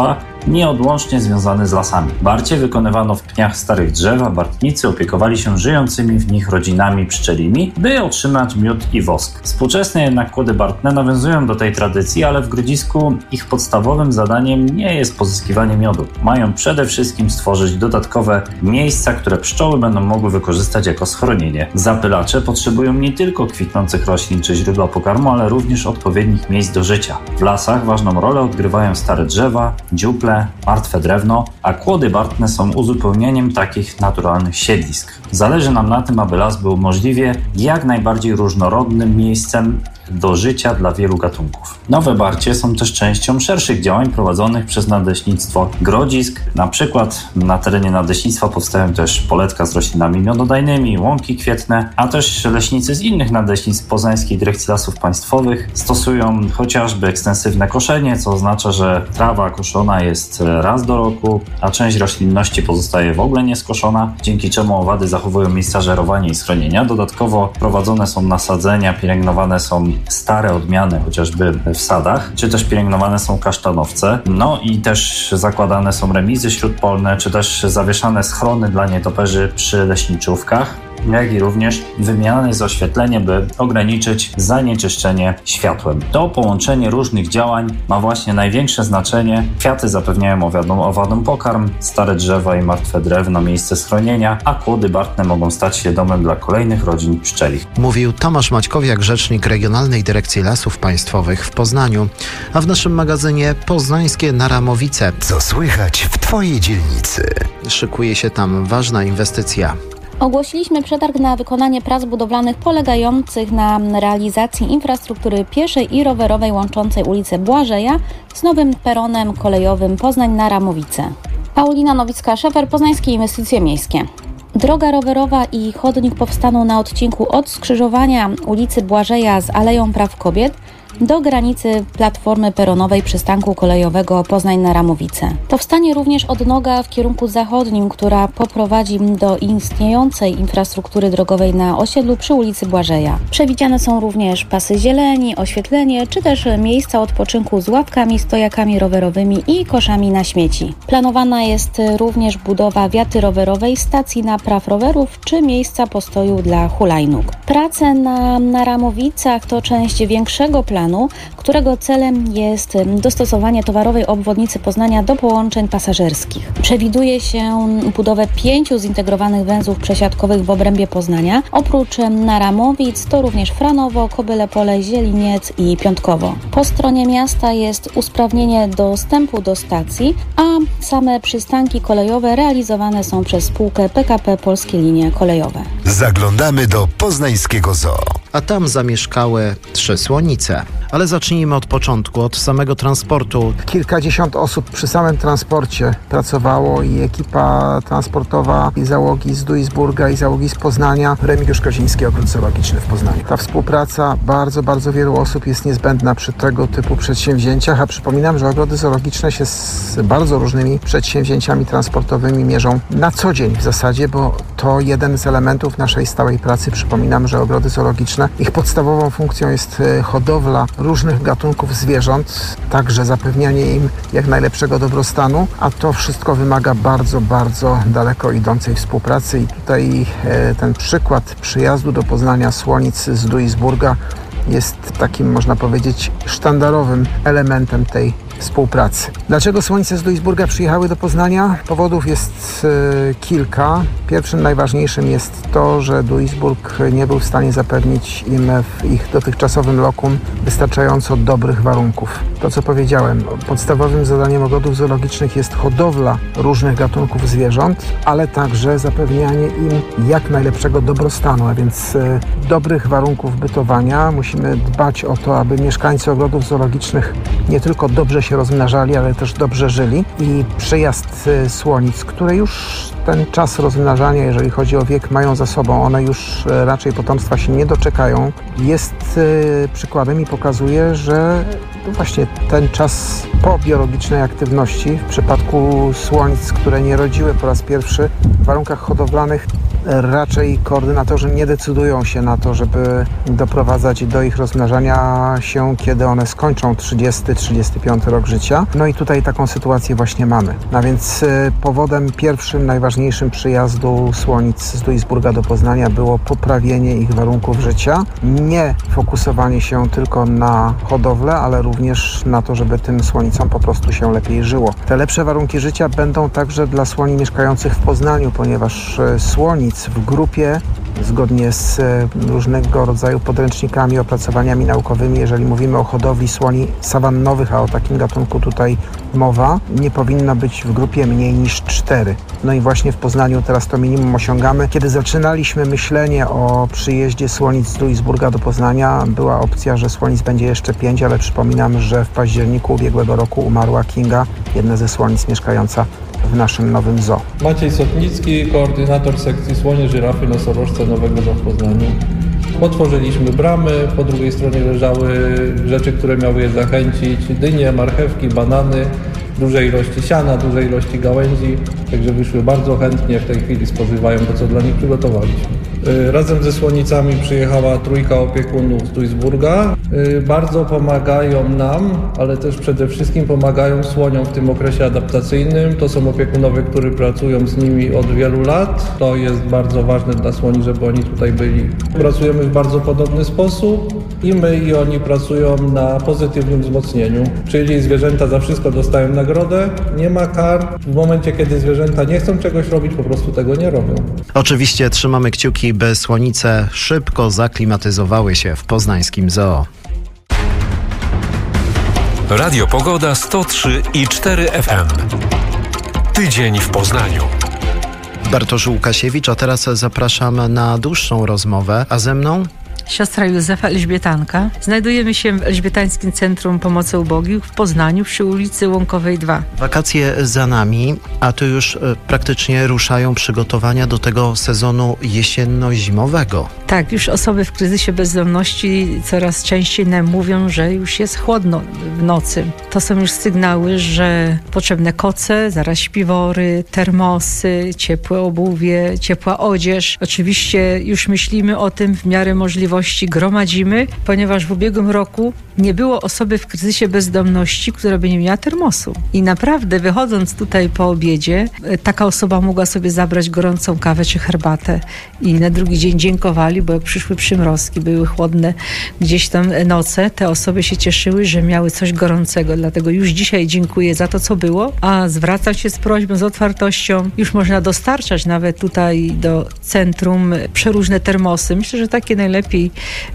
nieodłącznie związany z lasami. Barcie wykonywano w pniach starych drzew, a bartnicy opiekowali się żyjącymi w nich rodzinami pszczelimi, by otrzymać miód i wosk. Współczesne jednak kłody bartne nawiązują do tej tradycji, ale w Grodzisku ich podstawowym zadaniem nie jest pozyskiwanie miodu. Mają przede wszystkim stworzyć dodatkowe miejsca, które pszczoły będą mogły wykorzystać jako schronienie. Zapylacze potrzebują nie tylko kwitnących roślin czy źródła pokarmu, ale również odpowiednich miejsc do życia. W lasach ważną rolę odgrywają stare drzewa, dziuple, martwe drewno, a kłody bartne są uzupełnieniem takich naturalnych siedlisk. Zależy nam na tym, aby las był możliwie jak najbardziej różnorodnym miejscem do życia dla wielu gatunków. Nowe barcie są też częścią szerszych działań prowadzonych przez Nadleśnictwo Grodzisk. Na przykład na terenie nadleśnictwa powstają też poletka z roślinami miododajnymi, łąki kwietne, a też leśnicy z innych nadleśnictw Poznańskiej Dyrekcji Lasów Państwowych stosują chociażby ekstensywne koszenie, co oznacza, że trawa koszona jest raz do roku, a część roślinności pozostaje w ogóle nieskoszona, dzięki czemu owady zachowują miejsca żerowania i schronienia. Dodatkowo prowadzone są nasadzenia, pielęgnowane są stare odmiany, chociażby w sadach, czy też pielęgnowane są kasztanowce. No i też zakładane są remizy śródpolne, czy też zawieszane schrony dla nietoperzy przy leśniczówkach, jak i również wymieniane jest oświetlenie, by ograniczyć zanieczyszczenie światłem. To połączenie różnych działań ma właśnie największe znaczenie. Kwiaty zapewniają owadom pokarm, stare drzewa i martwe drewno miejsce schronienia, a kłody bartne mogą stać się domem dla kolejnych rodzin pszczelich. Mówił Tomasz Maćkowiak, rzecznik Regionalnej Dyrekcji Lasów Państwowych w Poznaniu. A w naszym magazynie Poznańskie Naramowice. Co słychać w Twojej dzielnicy? Szykuje się tam ważna inwestycja. Ogłosiliśmy przetarg na wykonanie prac budowlanych polegających na realizacji infrastruktury pieszej i rowerowej łączącej ulicę Błażeja z nowym peronem kolejowym Poznań-Naramowice. Paulina Nowicka-Szefer, Poznańskie Inwestycje Miejskie. Droga rowerowa i chodnik powstaną na odcinku od skrzyżowania ulicy Błażeja z Aleją Praw Kobiet do granicy platformy peronowej przystanku kolejowego Poznań-Naramowice. Powstanie również odnoga w kierunku zachodnim, która poprowadzi do istniejącej infrastruktury drogowej na osiedlu przy ulicy Błażeja. Przewidziane są również pasy zieleni, oświetlenie, czy też miejsca odpoczynku z ławkami, stojakami rowerowymi i koszami na śmieci. Planowana jest również budowa wiaty rowerowej, stacji napraw rowerów czy miejsca postoju dla hulajnóg. Prace na Naramowicach to część większego planu, którego celem jest dostosowanie towarowej obwodnicy Poznania do połączeń pasażerskich. Przewiduje się budowę 5 zintegrowanych węzłów przesiadkowych w obrębie Poznania. Oprócz Naramowic to również Franowo, Kobylepole, Zieliniec i Piątkowo. Po stronie miasta jest usprawnienie dostępu do stacji, a same przystanki kolejowe realizowane są przez spółkę PKP Polskie Linie Kolejowe. Zaglądamy do poznańskiego zoo. A tam zamieszkały 3 słonice. Ale zacznijmy od początku, od samego transportu. Kilkadziesiąt osób przy samym transporcie pracowało i ekipa transportowa i załogi z Duisburga i załogi z Poznania. Remigiusz Koziński, Ogród Zoologiczny w Poznaniu. Ta współpraca bardzo wielu osób jest niezbędna przy tego typu przedsięwzięciach, a przypominam, że ogrody zoologiczne się z bardzo różnymi przedsięwzięciami transportowymi mierzą na co dzień w zasadzie, bo to jeden z elementów naszej stałej pracy. Przypominam, że ogrody zoologiczne, ich podstawową funkcją jest hodowla różnych gatunków zwierząt, także zapewnianie im jak najlepszego dobrostanu, a to wszystko wymaga bardzo daleko idącej współpracy i tutaj ten przykład przyjazdu do Poznania słonic z Duisburga jest takim, można powiedzieć, sztandarowym elementem tej współpracy. Dlaczego słonice z Duisburga przyjechały do Poznania? Powodów jest kilka. Pierwszym, najważniejszym jest to, że Duisburg nie był w stanie zapewnić im w ich dotychczasowym lokum wystarczająco dobrych warunków. To, co powiedziałem, podstawowym zadaniem ogrodów zoologicznych jest hodowla różnych gatunków zwierząt, ale także zapewnianie im jak najlepszego dobrostanu, a więc dobrych warunków bytowania. Musimy dbać o to, aby mieszkańcy ogrodów zoologicznych nie tylko dobrze się rozmnażali, ale też dobrze żyli. I przyjazd słonic, które już ten czas rozmnażania, jeżeli chodzi o wiek, mają za sobą, one już raczej potomstwa się nie doczekają, jest przykładem i pokazuje, że właśnie ten czas po biologicznej aktywności w przypadku słonic, które nie rodziły po raz pierwszy w warunkach hodowlanych, raczej koordynatorzy nie decydują się na to, żeby doprowadzać do ich rozmnażania się, kiedy one skończą 30-35 rok życia. No i tutaj taką sytuację właśnie mamy. A więc powodem pierwszym, najważniejszym przyjazdu słonic z Duisburga do Poznania było poprawienie ich warunków życia. Nie fokusowanie się tylko na hodowlę, ale również na to, żeby tym słonicom po prostu się lepiej żyło. Te lepsze warunki życia będą także dla słoni mieszkających w Poznaniu, ponieważ słonic w grupie, zgodnie z różnego rodzaju podręcznikami, opracowaniami naukowymi, jeżeli mówimy o hodowli słoni sawannowych, a o takim gatunku tutaj mowa, nie powinno być w grupie mniej niż 4. No i właśnie w Poznaniu teraz to minimum osiągamy. Kiedy zaczynaliśmy myślenie o przyjeździe słonic z Duisburga do Poznania, była opcja, że słonic będzie jeszcze 5, ale przypominam, że w październiku ubiegłego roku umarła Kinga, jedna ze słonic mieszkająca w naszym nowym zoo. Maciej Sotnicki, koordynator sekcji słonie, żyrafy, nosorożce Nowego Zoo w Poznaniu. Otworzyliśmy bramy, po drugiej stronie leżały rzeczy, które miały je zachęcić, dynie, marchewki, banany, duże ilości siana, duże ilości gałęzi, także wyszły bardzo chętnie, w tej chwili spożywają to, co dla nich przygotowaliśmy. Razem ze słonicami przyjechała trójka opiekunów z Duisburga. Bardzo pomagają nam, ale też przede wszystkim pomagają słoniom w tym okresie adaptacyjnym. To są opiekunowie, którzy pracują z nimi od wielu lat. To jest bardzo ważne dla słoni, żeby oni tutaj byli. Pracujemy w bardzo podobny sposób i my i oni pracują na pozytywnym wzmocnieniu. Czyli zwierzęta za wszystko dostają nagrodę, nie ma kar. W momencie, kiedy zwierzęta nie chcą czegoś robić, po prostu tego nie robią. Oczywiście trzymamy kciuki, by słonice szybko zaklimatyzowały się w poznańskim zoo. Radio Pogoda 103,4 FM. Tydzień w Poznaniu. Bartosz Łukasiewicz, a teraz zapraszam na dłuższą rozmowę, a ze mną siostra Józefa Elżbietanka. Znajdujemy się w Elżbietańskim Centrum Pomocy Ubogich w Poznaniu przy ulicy Łąkowej 2. Wakacje za nami, a tu już praktycznie ruszają przygotowania do tego sezonu jesienno-zimowego. Tak, już osoby w kryzysie bezdomności coraz częściej nam mówią, że już jest chłodno w nocy. To są już sygnały, że potrzebne koce, zaraz śpiwory, termosy, ciepłe obuwie, ciepła odzież. Oczywiście już myślimy o tym w miarę możliwości, gromadzimy, ponieważ w ubiegłym roku nie było osoby w kryzysie bezdomności, która by nie miała termosu. I naprawdę wychodząc tutaj po obiedzie, taka osoba mogła sobie zabrać gorącą kawę czy herbatę i na drugi dzień dziękowali, bo jak przyszły przymrozki, były chłodne gdzieś tam noce, te osoby się cieszyły, że miały coś gorącego. Dlatego już dzisiaj dziękuję za to, co było, a zwracam się z prośbą, z otwartością. Już można dostarczać nawet tutaj do centrum przeróżne termosy. Myślę, że takie najlepiej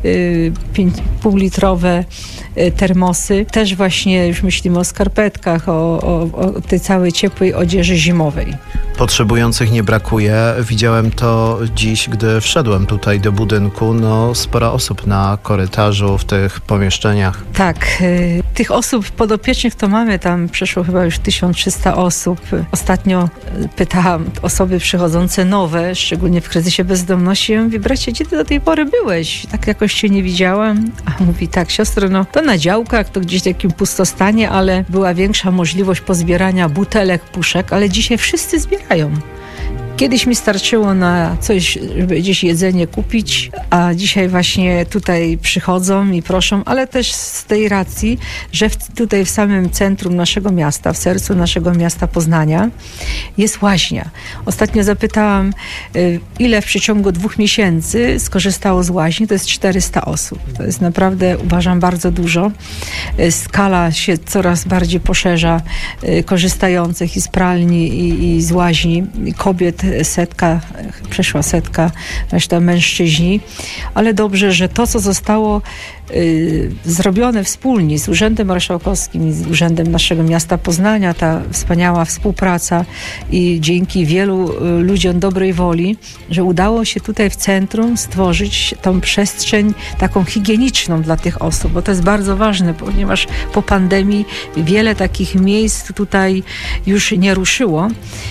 półlitrowe termosy. Też właśnie już myślimy o skarpetkach, o tej całej ciepłej odzieży zimowej. Potrzebujących nie brakuje. Widziałem to dziś, gdy wszedłem tutaj do budynku. No, sporo osób na korytarzu, w tych pomieszczeniach. Tak, tych osób podopiecznych to mamy tam przeszło chyba już 1300 osób. Ostatnio pytałam osoby przychodzące nowe, szczególnie w kryzysie bezdomności, ja mówię, bracie, gdzie ty do tej pory byłeś? Tak jakoś cię nie widziałam. A mówi, tak, siostro, no to na działkach, to gdzieś w takim pustostanie, ale była większa możliwość pozbierania butelek, puszek, ale dzisiaj wszyscy zbierają. Kiedyś mi starczyło na coś, żeby gdzieś jedzenie kupić, a dzisiaj właśnie tutaj przychodzą i proszą, ale też z tej racji, że tutaj w samym centrum naszego miasta, w sercu naszego miasta Poznania jest łaźnia. Ostatnio zapytałam, ile w przeciągu 2 miesięcy skorzystało z łaźni, to jest 400 osób. To jest naprawdę, uważam, bardzo dużo. Skala się coraz bardziej poszerza korzystających i z pralni, i z łaźni. Kobiet przeszła setka, reszta mężczyźni, ale dobrze, że to, co zostało zrobione wspólnie z Urzędem Marszałkowskim i z Urzędem naszego miasta Poznania, ta wspaniała współpraca i dzięki wielu ludziom dobrej woli, że udało się tutaj w centrum stworzyć tą przestrzeń taką higieniczną dla tych osób, bo to jest bardzo ważne, ponieważ po pandemii wiele takich miejsc tutaj już nie ruszyło.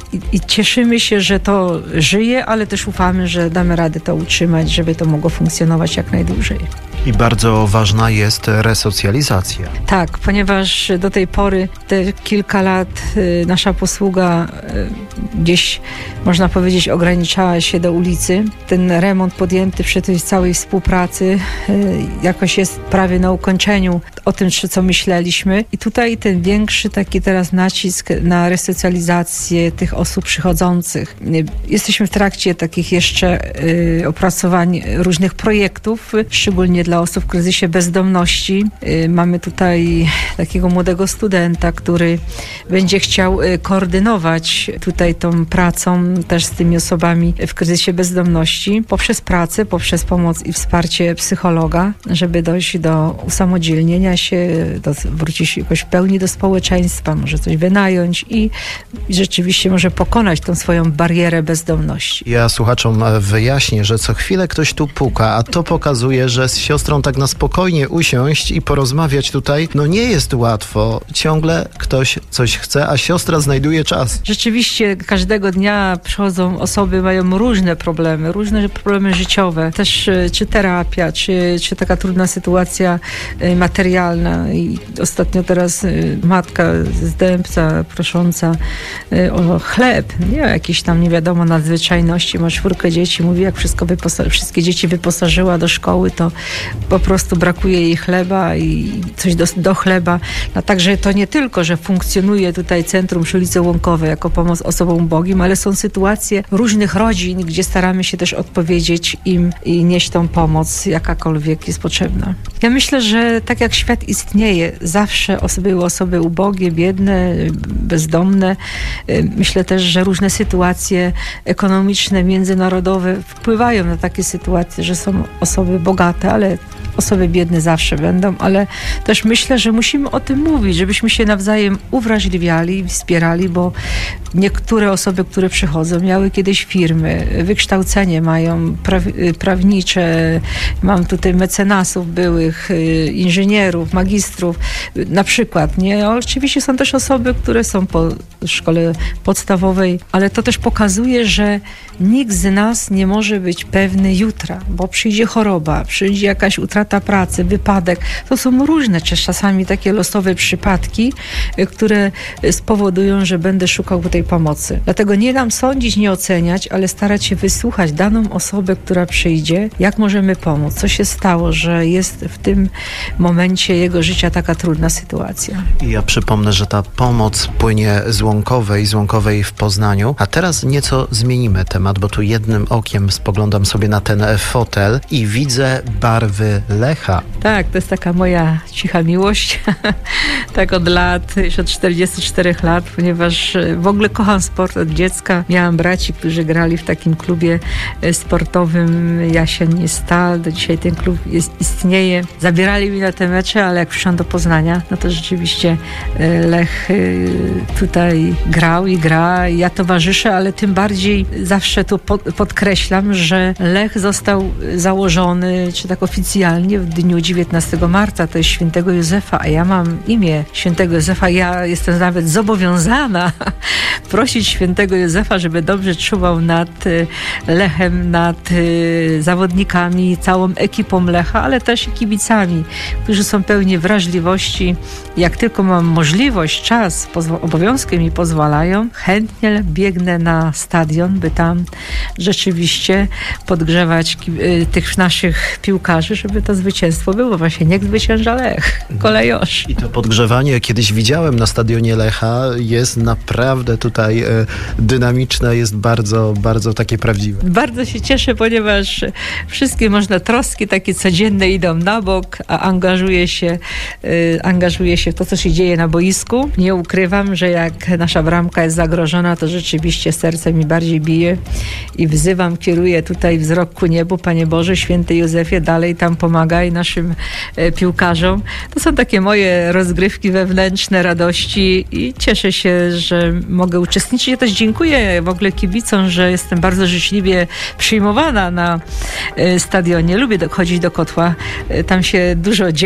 i cieszymy się, że to żyje, ale też ufamy, że damy radę to utrzymać, żeby to mogło funkcjonować jak najdłużej. I bardzo ważna jest resocjalizacja. Tak, ponieważ do tej pory, te kilka lat nasza posługa gdzieś, można powiedzieć, ograniczała się do ulicy. Ten remont podjęty przy tej całej współpracy jakoś jest prawie na ukończeniu o tym, co myśleliśmy. I tutaj ten większy taki teraz nacisk na resocjalizację tych osób przychodzących. Jesteśmy w trakcie takich jeszcze opracowań różnych projektów, szczególnie dla osób w kryzysie bezdomności. Mamy tutaj takiego młodego studenta, który będzie chciał koordynować tutaj tą pracą też z tymi osobami w kryzysie bezdomności poprzez pracę, poprzez pomoc i wsparcie psychologa, żeby dojść do usamodzielnienia się, wrócić jakoś w pełni do społeczeństwa, może coś wynająć i rzeczywiście może pokonać tą swoją barierę bezdomności. Ja słuchaczom wyjaśnię, że co chwilę ktoś tu puka, a to pokazuje, że z siostrą tak na spokojnie usiąść i porozmawiać tutaj, no nie jest łatwo. Ciągle ktoś coś chce, a siostra znajduje czas. Rzeczywiście każdego dnia przychodzą osoby, mają różne problemy życiowe. Też czy terapia, czy taka trudna sytuacja materialna. I ostatnio teraz matka z Dębca prosząca o chleb, nie jakieś tam nie wiadomo nadzwyczajności. Ma 4 dzieci, mówi jak wszystkie dzieci wyposażyła do szkoły, to po prostu brakuje jej chleba i coś do chleba. No, także to nie tylko, że funkcjonuje tutaj Centrum przy ulicy Łąkowej jako pomoc osobom ubogim, ale są sytuacje różnych rodzin, gdzie staramy się też odpowiedzieć im i nieść tą pomoc, jakakolwiek jest potrzebna. Ja myślę, że tak jak świat istnieje, zawsze były osoby ubogie, biedne, bezdomne. Myślę też, że różne sytuacje ekonomiczne, międzynarodowe wpływają na takie sytuacje, że są osoby bogate, ale osoby biedne zawsze będą, ale też myślę, że musimy o tym mówić, żebyśmy się nawzajem uwrażliwiali i wspierali, bo niektóre osoby, które przychodzą, miały kiedyś firmy, wykształcenie mają prawnicze, mam tutaj mecenasów byłych, inżynierów, magistrów, na przykład, nie? Oczywiście są też osoby, które są po szkole podstawowej, ale to też pokazuje, że nikt z nas nie może być pewny jutra, bo przyjdzie choroba, przyjdzie jakaś utrata pracy, wypadek. To są różne, czasami takie losowe przypadki, które spowodują, że będę szukał tej pomocy. Dlatego nie nam sądzić, nie oceniać, ale starać się wysłuchać daną osobę, która przyjdzie, jak możemy pomóc, co się stało, że jest w tym momencie jego życia taka trudna sytuacja. Ja przypomnę, że ta pomoc płynie z Łąkowej w Poznaniu. A teraz nieco zmienimy temat, bo tu jednym okiem spoglądam sobie na ten fotel i widzę barwy Lecha. Tak, to jest taka moja cicha miłość. Tak od lat, już od 44 lat, ponieważ w ogóle kocham sport od dziecka. Miałam braci, którzy grali w takim klubie sportowym Jasień Stal. Do dzisiaj ten klub istnieje. Zabierali mi na te mecze, ale jak przyszłam do Poznania, no to rzeczywiście Lech tutaj grał i gra. Ja towarzyszę, ale tym bardziej zawsze tu podkreślam, że Lech został założony, czy tak oficjalnie, w dniu 19 marca. To jest świętego Józefa, a ja mam imię świętego Józefa. Ja jestem nawet zobowiązana prosić świętego Józefa, żeby dobrze czuwał nad Lechem, nad zawodnikami, całą ekipą Lecha, ale też i kibicami, którzy są pełni wrażliwości. Jak tylko mam możliwość, czas, obowiązki mi pozwalają, chętnie biegnę na stadion, by tam rzeczywiście podgrzewać tych naszych piłkarzy, żeby to zwycięstwo było. Właśnie niech zwycięża Lech, kolejosz. I to podgrzewanie, kiedyś widziałem na stadionie Lecha, jest naprawdę tutaj dynamiczne, jest bardzo, bardzo takie prawdziwe. Bardzo się cieszę, ponieważ wszystkie troski takie codzienne idą na bok, a angażuję się w to, co się dzieje na boisku. Nie ukrywam, że jak nasza bramka jest zagrożona, to rzeczywiście serce mi bardziej bije i wzywam, kieruję tutaj wzrok ku niebu. Panie Boże, święty Józefie, dalej tam pomagaj naszym piłkarzom. To są takie moje rozgrywki wewnętrzne, radości i cieszę się, że mogę uczestniczyć. Ja też dziękuję w ogóle kibicom, że jestem bardzo życzliwie przyjmowana na stadionie. Lubię chodzić do Kotła. Tam się dużo dzieje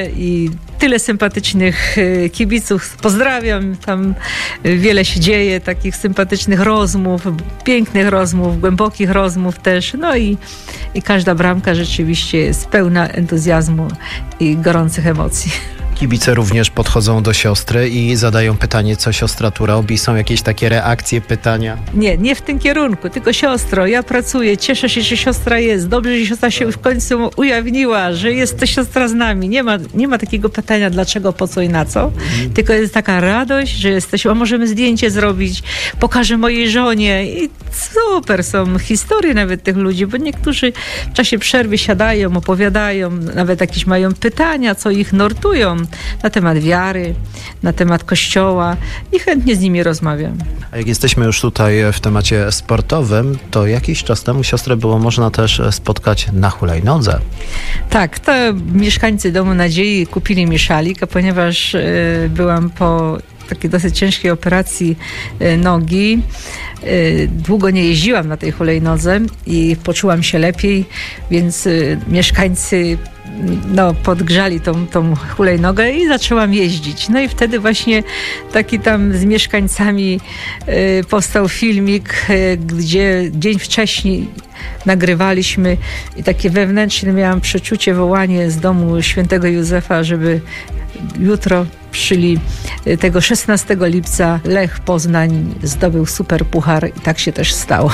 Kielce i tyle sympatycznych kibiców. Pozdrawiam, tam wiele się dzieje, takich sympatycznych rozmów, pięknych rozmów, głębokich rozmów też. No i każda bramka rzeczywiście jest pełna entuzjazmu i gorących emocji. Kibice również podchodzą do siostry i zadają pytanie, co siostra tu robi. Są jakieś takie reakcje, pytania? Nie w tym kierunku, tylko siostro, ja pracuję, cieszę się, że siostra jest. Dobrze, że siostra się w końcu ujawniła, że jest to siostra z nami. Nie ma takiego pytania, dlaczego, po co i na co. Tylko jest taka radość, że jesteśmy, a możemy zdjęcie zrobić, pokażę mojej żonie. I super są historie nawet tych ludzi, bo niektórzy w czasie przerwy siadają, opowiadają, nawet jakieś mają pytania, co ich nurtują na temat wiary, na temat Kościoła i chętnie z nimi rozmawiam. A jak jesteśmy już tutaj w temacie sportowym, to jakiś czas temu siostrę było można też spotkać na hulajnodze. Tak, to mieszkańcy Domu Nadziei kupili mi szalik, a ponieważ byłam po takiej dosyć ciężkiej operacji nogi, długo nie jeździłam na tej hulajnodze i poczułam się lepiej, więc mieszkańcy podgrzali tą hulajnogę i zaczęłam jeździć. No i wtedy właśnie taki tam z mieszkańcami powstał filmik, gdzie dzień wcześniej nagrywaliśmy i takie wewnętrzne miałam przeczucie, wołanie z domu świętego Józefa, żeby jutro, czyli tego 16 lipca Lech Poznań zdobył super puchar i tak się też stało.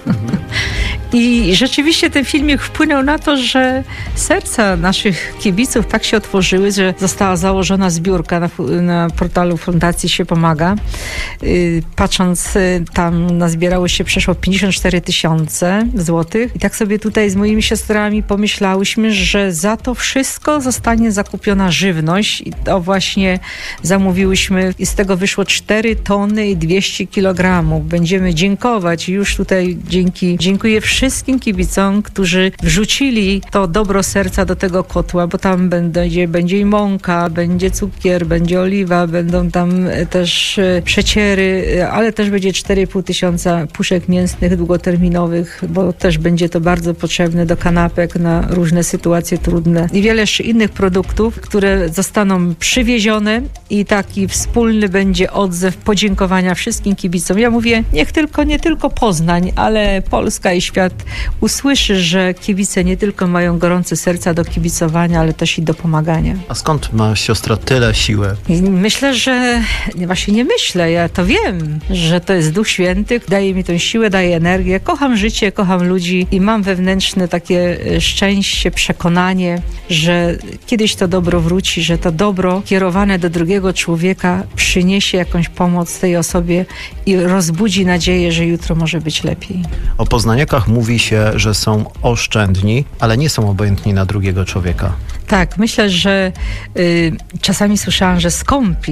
I rzeczywiście ten filmik wpłynął na to, że serca naszych kibiców tak się otworzyły, że została założona zbiórka na portalu Fundacji Się Pomaga. Patrząc tam, nazbierało się przeszło 54 000 złotych. I tak sobie tutaj z moimi siostrami pomyślałyśmy, że za to wszystko zostanie zakupiona żywność i to właśnie zamówiłyśmy i z tego wyszło 4 tony i 200 kilogramów. Będziemy dziękować i już tutaj dziękuję wszystkim kibicom, którzy wrzucili to dobro serca do tego kotła, bo tam będzie i mąka, będzie cukier, będzie oliwa, będą tam też przeciery, ale też będzie 4500 puszek mięsnych długoterminowych, bo też będzie to bardzo potrzebne do kanapek na różne sytuacje trudne i wiele jeszcze innych produktów, które zostaną przywiezione i taki wspólny będzie odzew podziękowania wszystkim kibicom. Ja mówię, nie tylko Poznań, ale Polska i świat usłyszy, że kibice nie tylko mają gorące serca do kibicowania, ale też i do pomagania. A skąd ma siostra tyle siły? Myślę, że właśnie nie myślę, ja to wiem, że to jest Duch Święty, daje mi tę siłę, daje energię. Kocham życie, kocham ludzi i mam wewnętrzne takie szczęście, przekonanie, że kiedyś to dobro wróci, że to dobro kierowane do drugiego człowieka przyniesie jakąś pomoc tej osobie i rozbudzi nadzieję, że jutro może być lepiej. O poznaniakach mówi się, że są oszczędni, ale nie są obojętni na drugiego człowieka. Tak, myślę, że czasami słyszałam, że skąpi,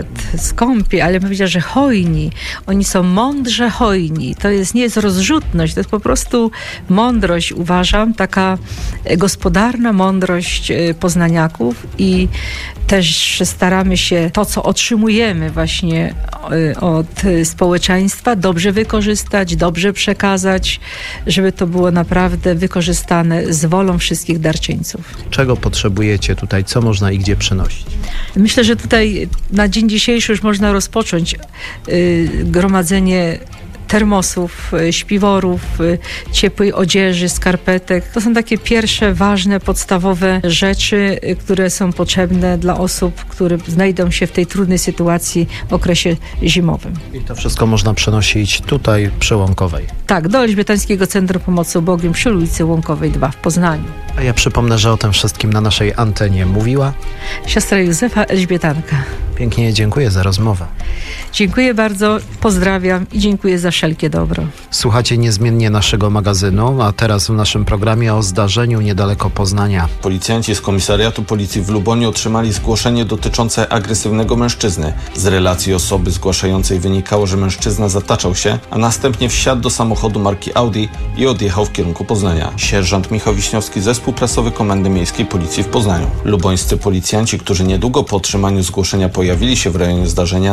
ale powiedziała, że hojni. Oni są mądrze hojni. To nie jest rozrzutność, to jest po prostu mądrość, uważam, taka gospodarna mądrość poznaniaków i też staramy się to, co otrzymujemy właśnie od społeczeństwa, dobrze wykorzystać, dobrze przekazać, żeby to było naprawdę wykorzystane z wolą wszystkich darczyńców. Czego potrzebujecie tutaj? Co można i gdzie przynosić? Myślę, że tutaj na dzień dzisiejszy już można rozpocząć gromadzenie termosów, śpiworów, ciepłej odzieży, skarpetek. To są takie pierwsze, ważne, podstawowe rzeczy, które są potrzebne dla osób, które znajdą się w tej trudnej sytuacji w okresie zimowym. I to wszystko można przenosić tutaj przy Łąkowej. Tak, do Elżbietańskiego Centrum Pomocy Ubogim przy ulicy Łąkowej 2 w Poznaniu. A ja przypomnę, że o tym wszystkim na naszej antenie mówiła siostra Józefa Elżbietanka. Pięknie dziękuję za rozmowę. Dziękuję bardzo, pozdrawiam i dziękuję za wszelkie dobro. Słuchacie niezmiennie naszego magazynu, a teraz w naszym programie o zdarzeniu niedaleko Poznania. Policjanci z komisariatu policji w Luboniu otrzymali zgłoszenie dotyczące agresywnego mężczyzny. Z relacji osoby zgłaszającej wynikało, że mężczyzna zataczał się, a następnie wsiadł do samochodu marki Audi i odjechał w kierunku Poznania. Sierżant Michał Wiśniowski, zespół prasowy Komendy Miejskiej Policji w Poznaniu. Lubońscy policjanci, którzy niedługo po otrzymaniu zgłoszenia pojawili się w rejonie zdarzenia, natychmiast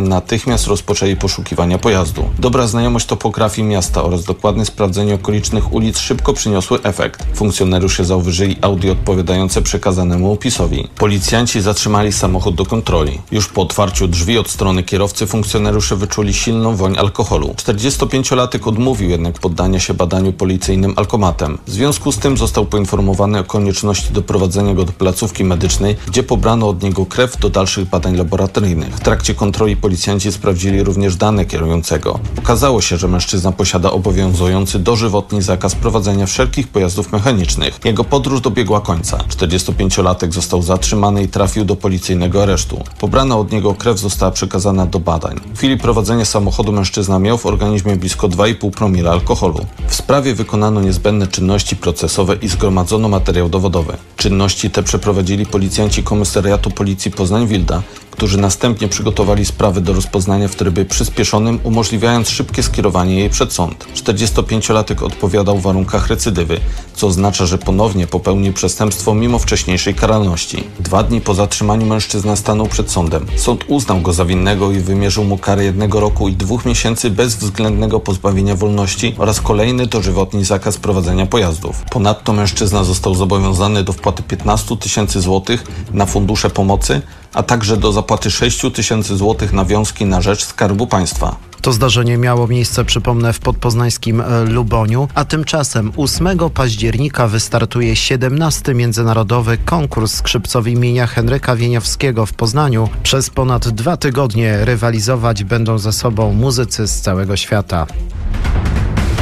natychmiast rozpoczęli poszukiwania pojazdu. Dobra znajomość topografii miasta oraz dokładne sprawdzenie okolicznych ulic szybko przyniosły efekt. Funkcjonariusze zauważyli Audi odpowiadające przekazanemu opisowi. Policjanci zatrzymali samochód do kontroli. Już po otwarciu drzwi od strony kierowcy funkcjonariusze wyczuli silną woń alkoholu. 45-latek odmówił jednak poddania się badaniu policyjnym alkomatem. W związku z tym został poinformowany o konieczności doprowadzenia go do placówki medycznej, gdzie pobrano od niego krew do dalszych badań laboratoryjnych. W trakcie kontroli policjanci sprawdzili również dane kierującego. Okazało się, że mężczyzna posiada obowiązujący dożywotni zakaz prowadzenia wszelkich pojazdów mechanicznych. Jego podróż dobiegła końca. 45-latek został zatrzymany i trafił do policyjnego aresztu. Pobrana od niego krew została przekazana do badań. W chwili prowadzenia samochodu mężczyzna miał w organizmie blisko 2,5 promila alkoholu. W sprawie wykonano niezbędne czynności procesowe i zgromadzono materiał dowodowy. Czynności te przeprowadzili policjanci Komisariatu Policji Poznań-Wilda, którzy następnie przygotowali sprawę do rozpoznania w trybie przyspieszonym, umożliwiając szybkie skierowanie jej przed sąd. 45-latek odpowiadał w warunkach recydywy, co oznacza, że ponownie popełnił przestępstwo mimo wcześniejszej karalności. 2 dni po zatrzymaniu mężczyzna stanął przed sądem. Sąd uznał go za winnego i wymierzył mu karę 1 roku i 2 miesięcy bezwzględnego pozbawienia wolności oraz kolejny dożywotni zakaz prowadzenia pojazdów. Ponadto mężczyzna został zobowiązany do wpłaty 15 000 złotych na fundusze pomocy, a także do zapłaty 6 000 złotych nawiązki na rzecz Skarbu Państwa. To zdarzenie miało miejsce, przypomnę, w podpoznańskim Luboniu, a tymczasem 8 października wystartuje 17. Międzynarodowy konkurs skrzypcowy imienia Henryka Wieniawskiego w Poznaniu. Przez ponad 2 tygodnie rywalizować będą ze sobą muzycy z całego świata.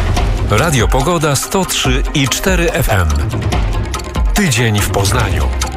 Radio Pogoda 103,4 FM. Tydzień w Poznaniu.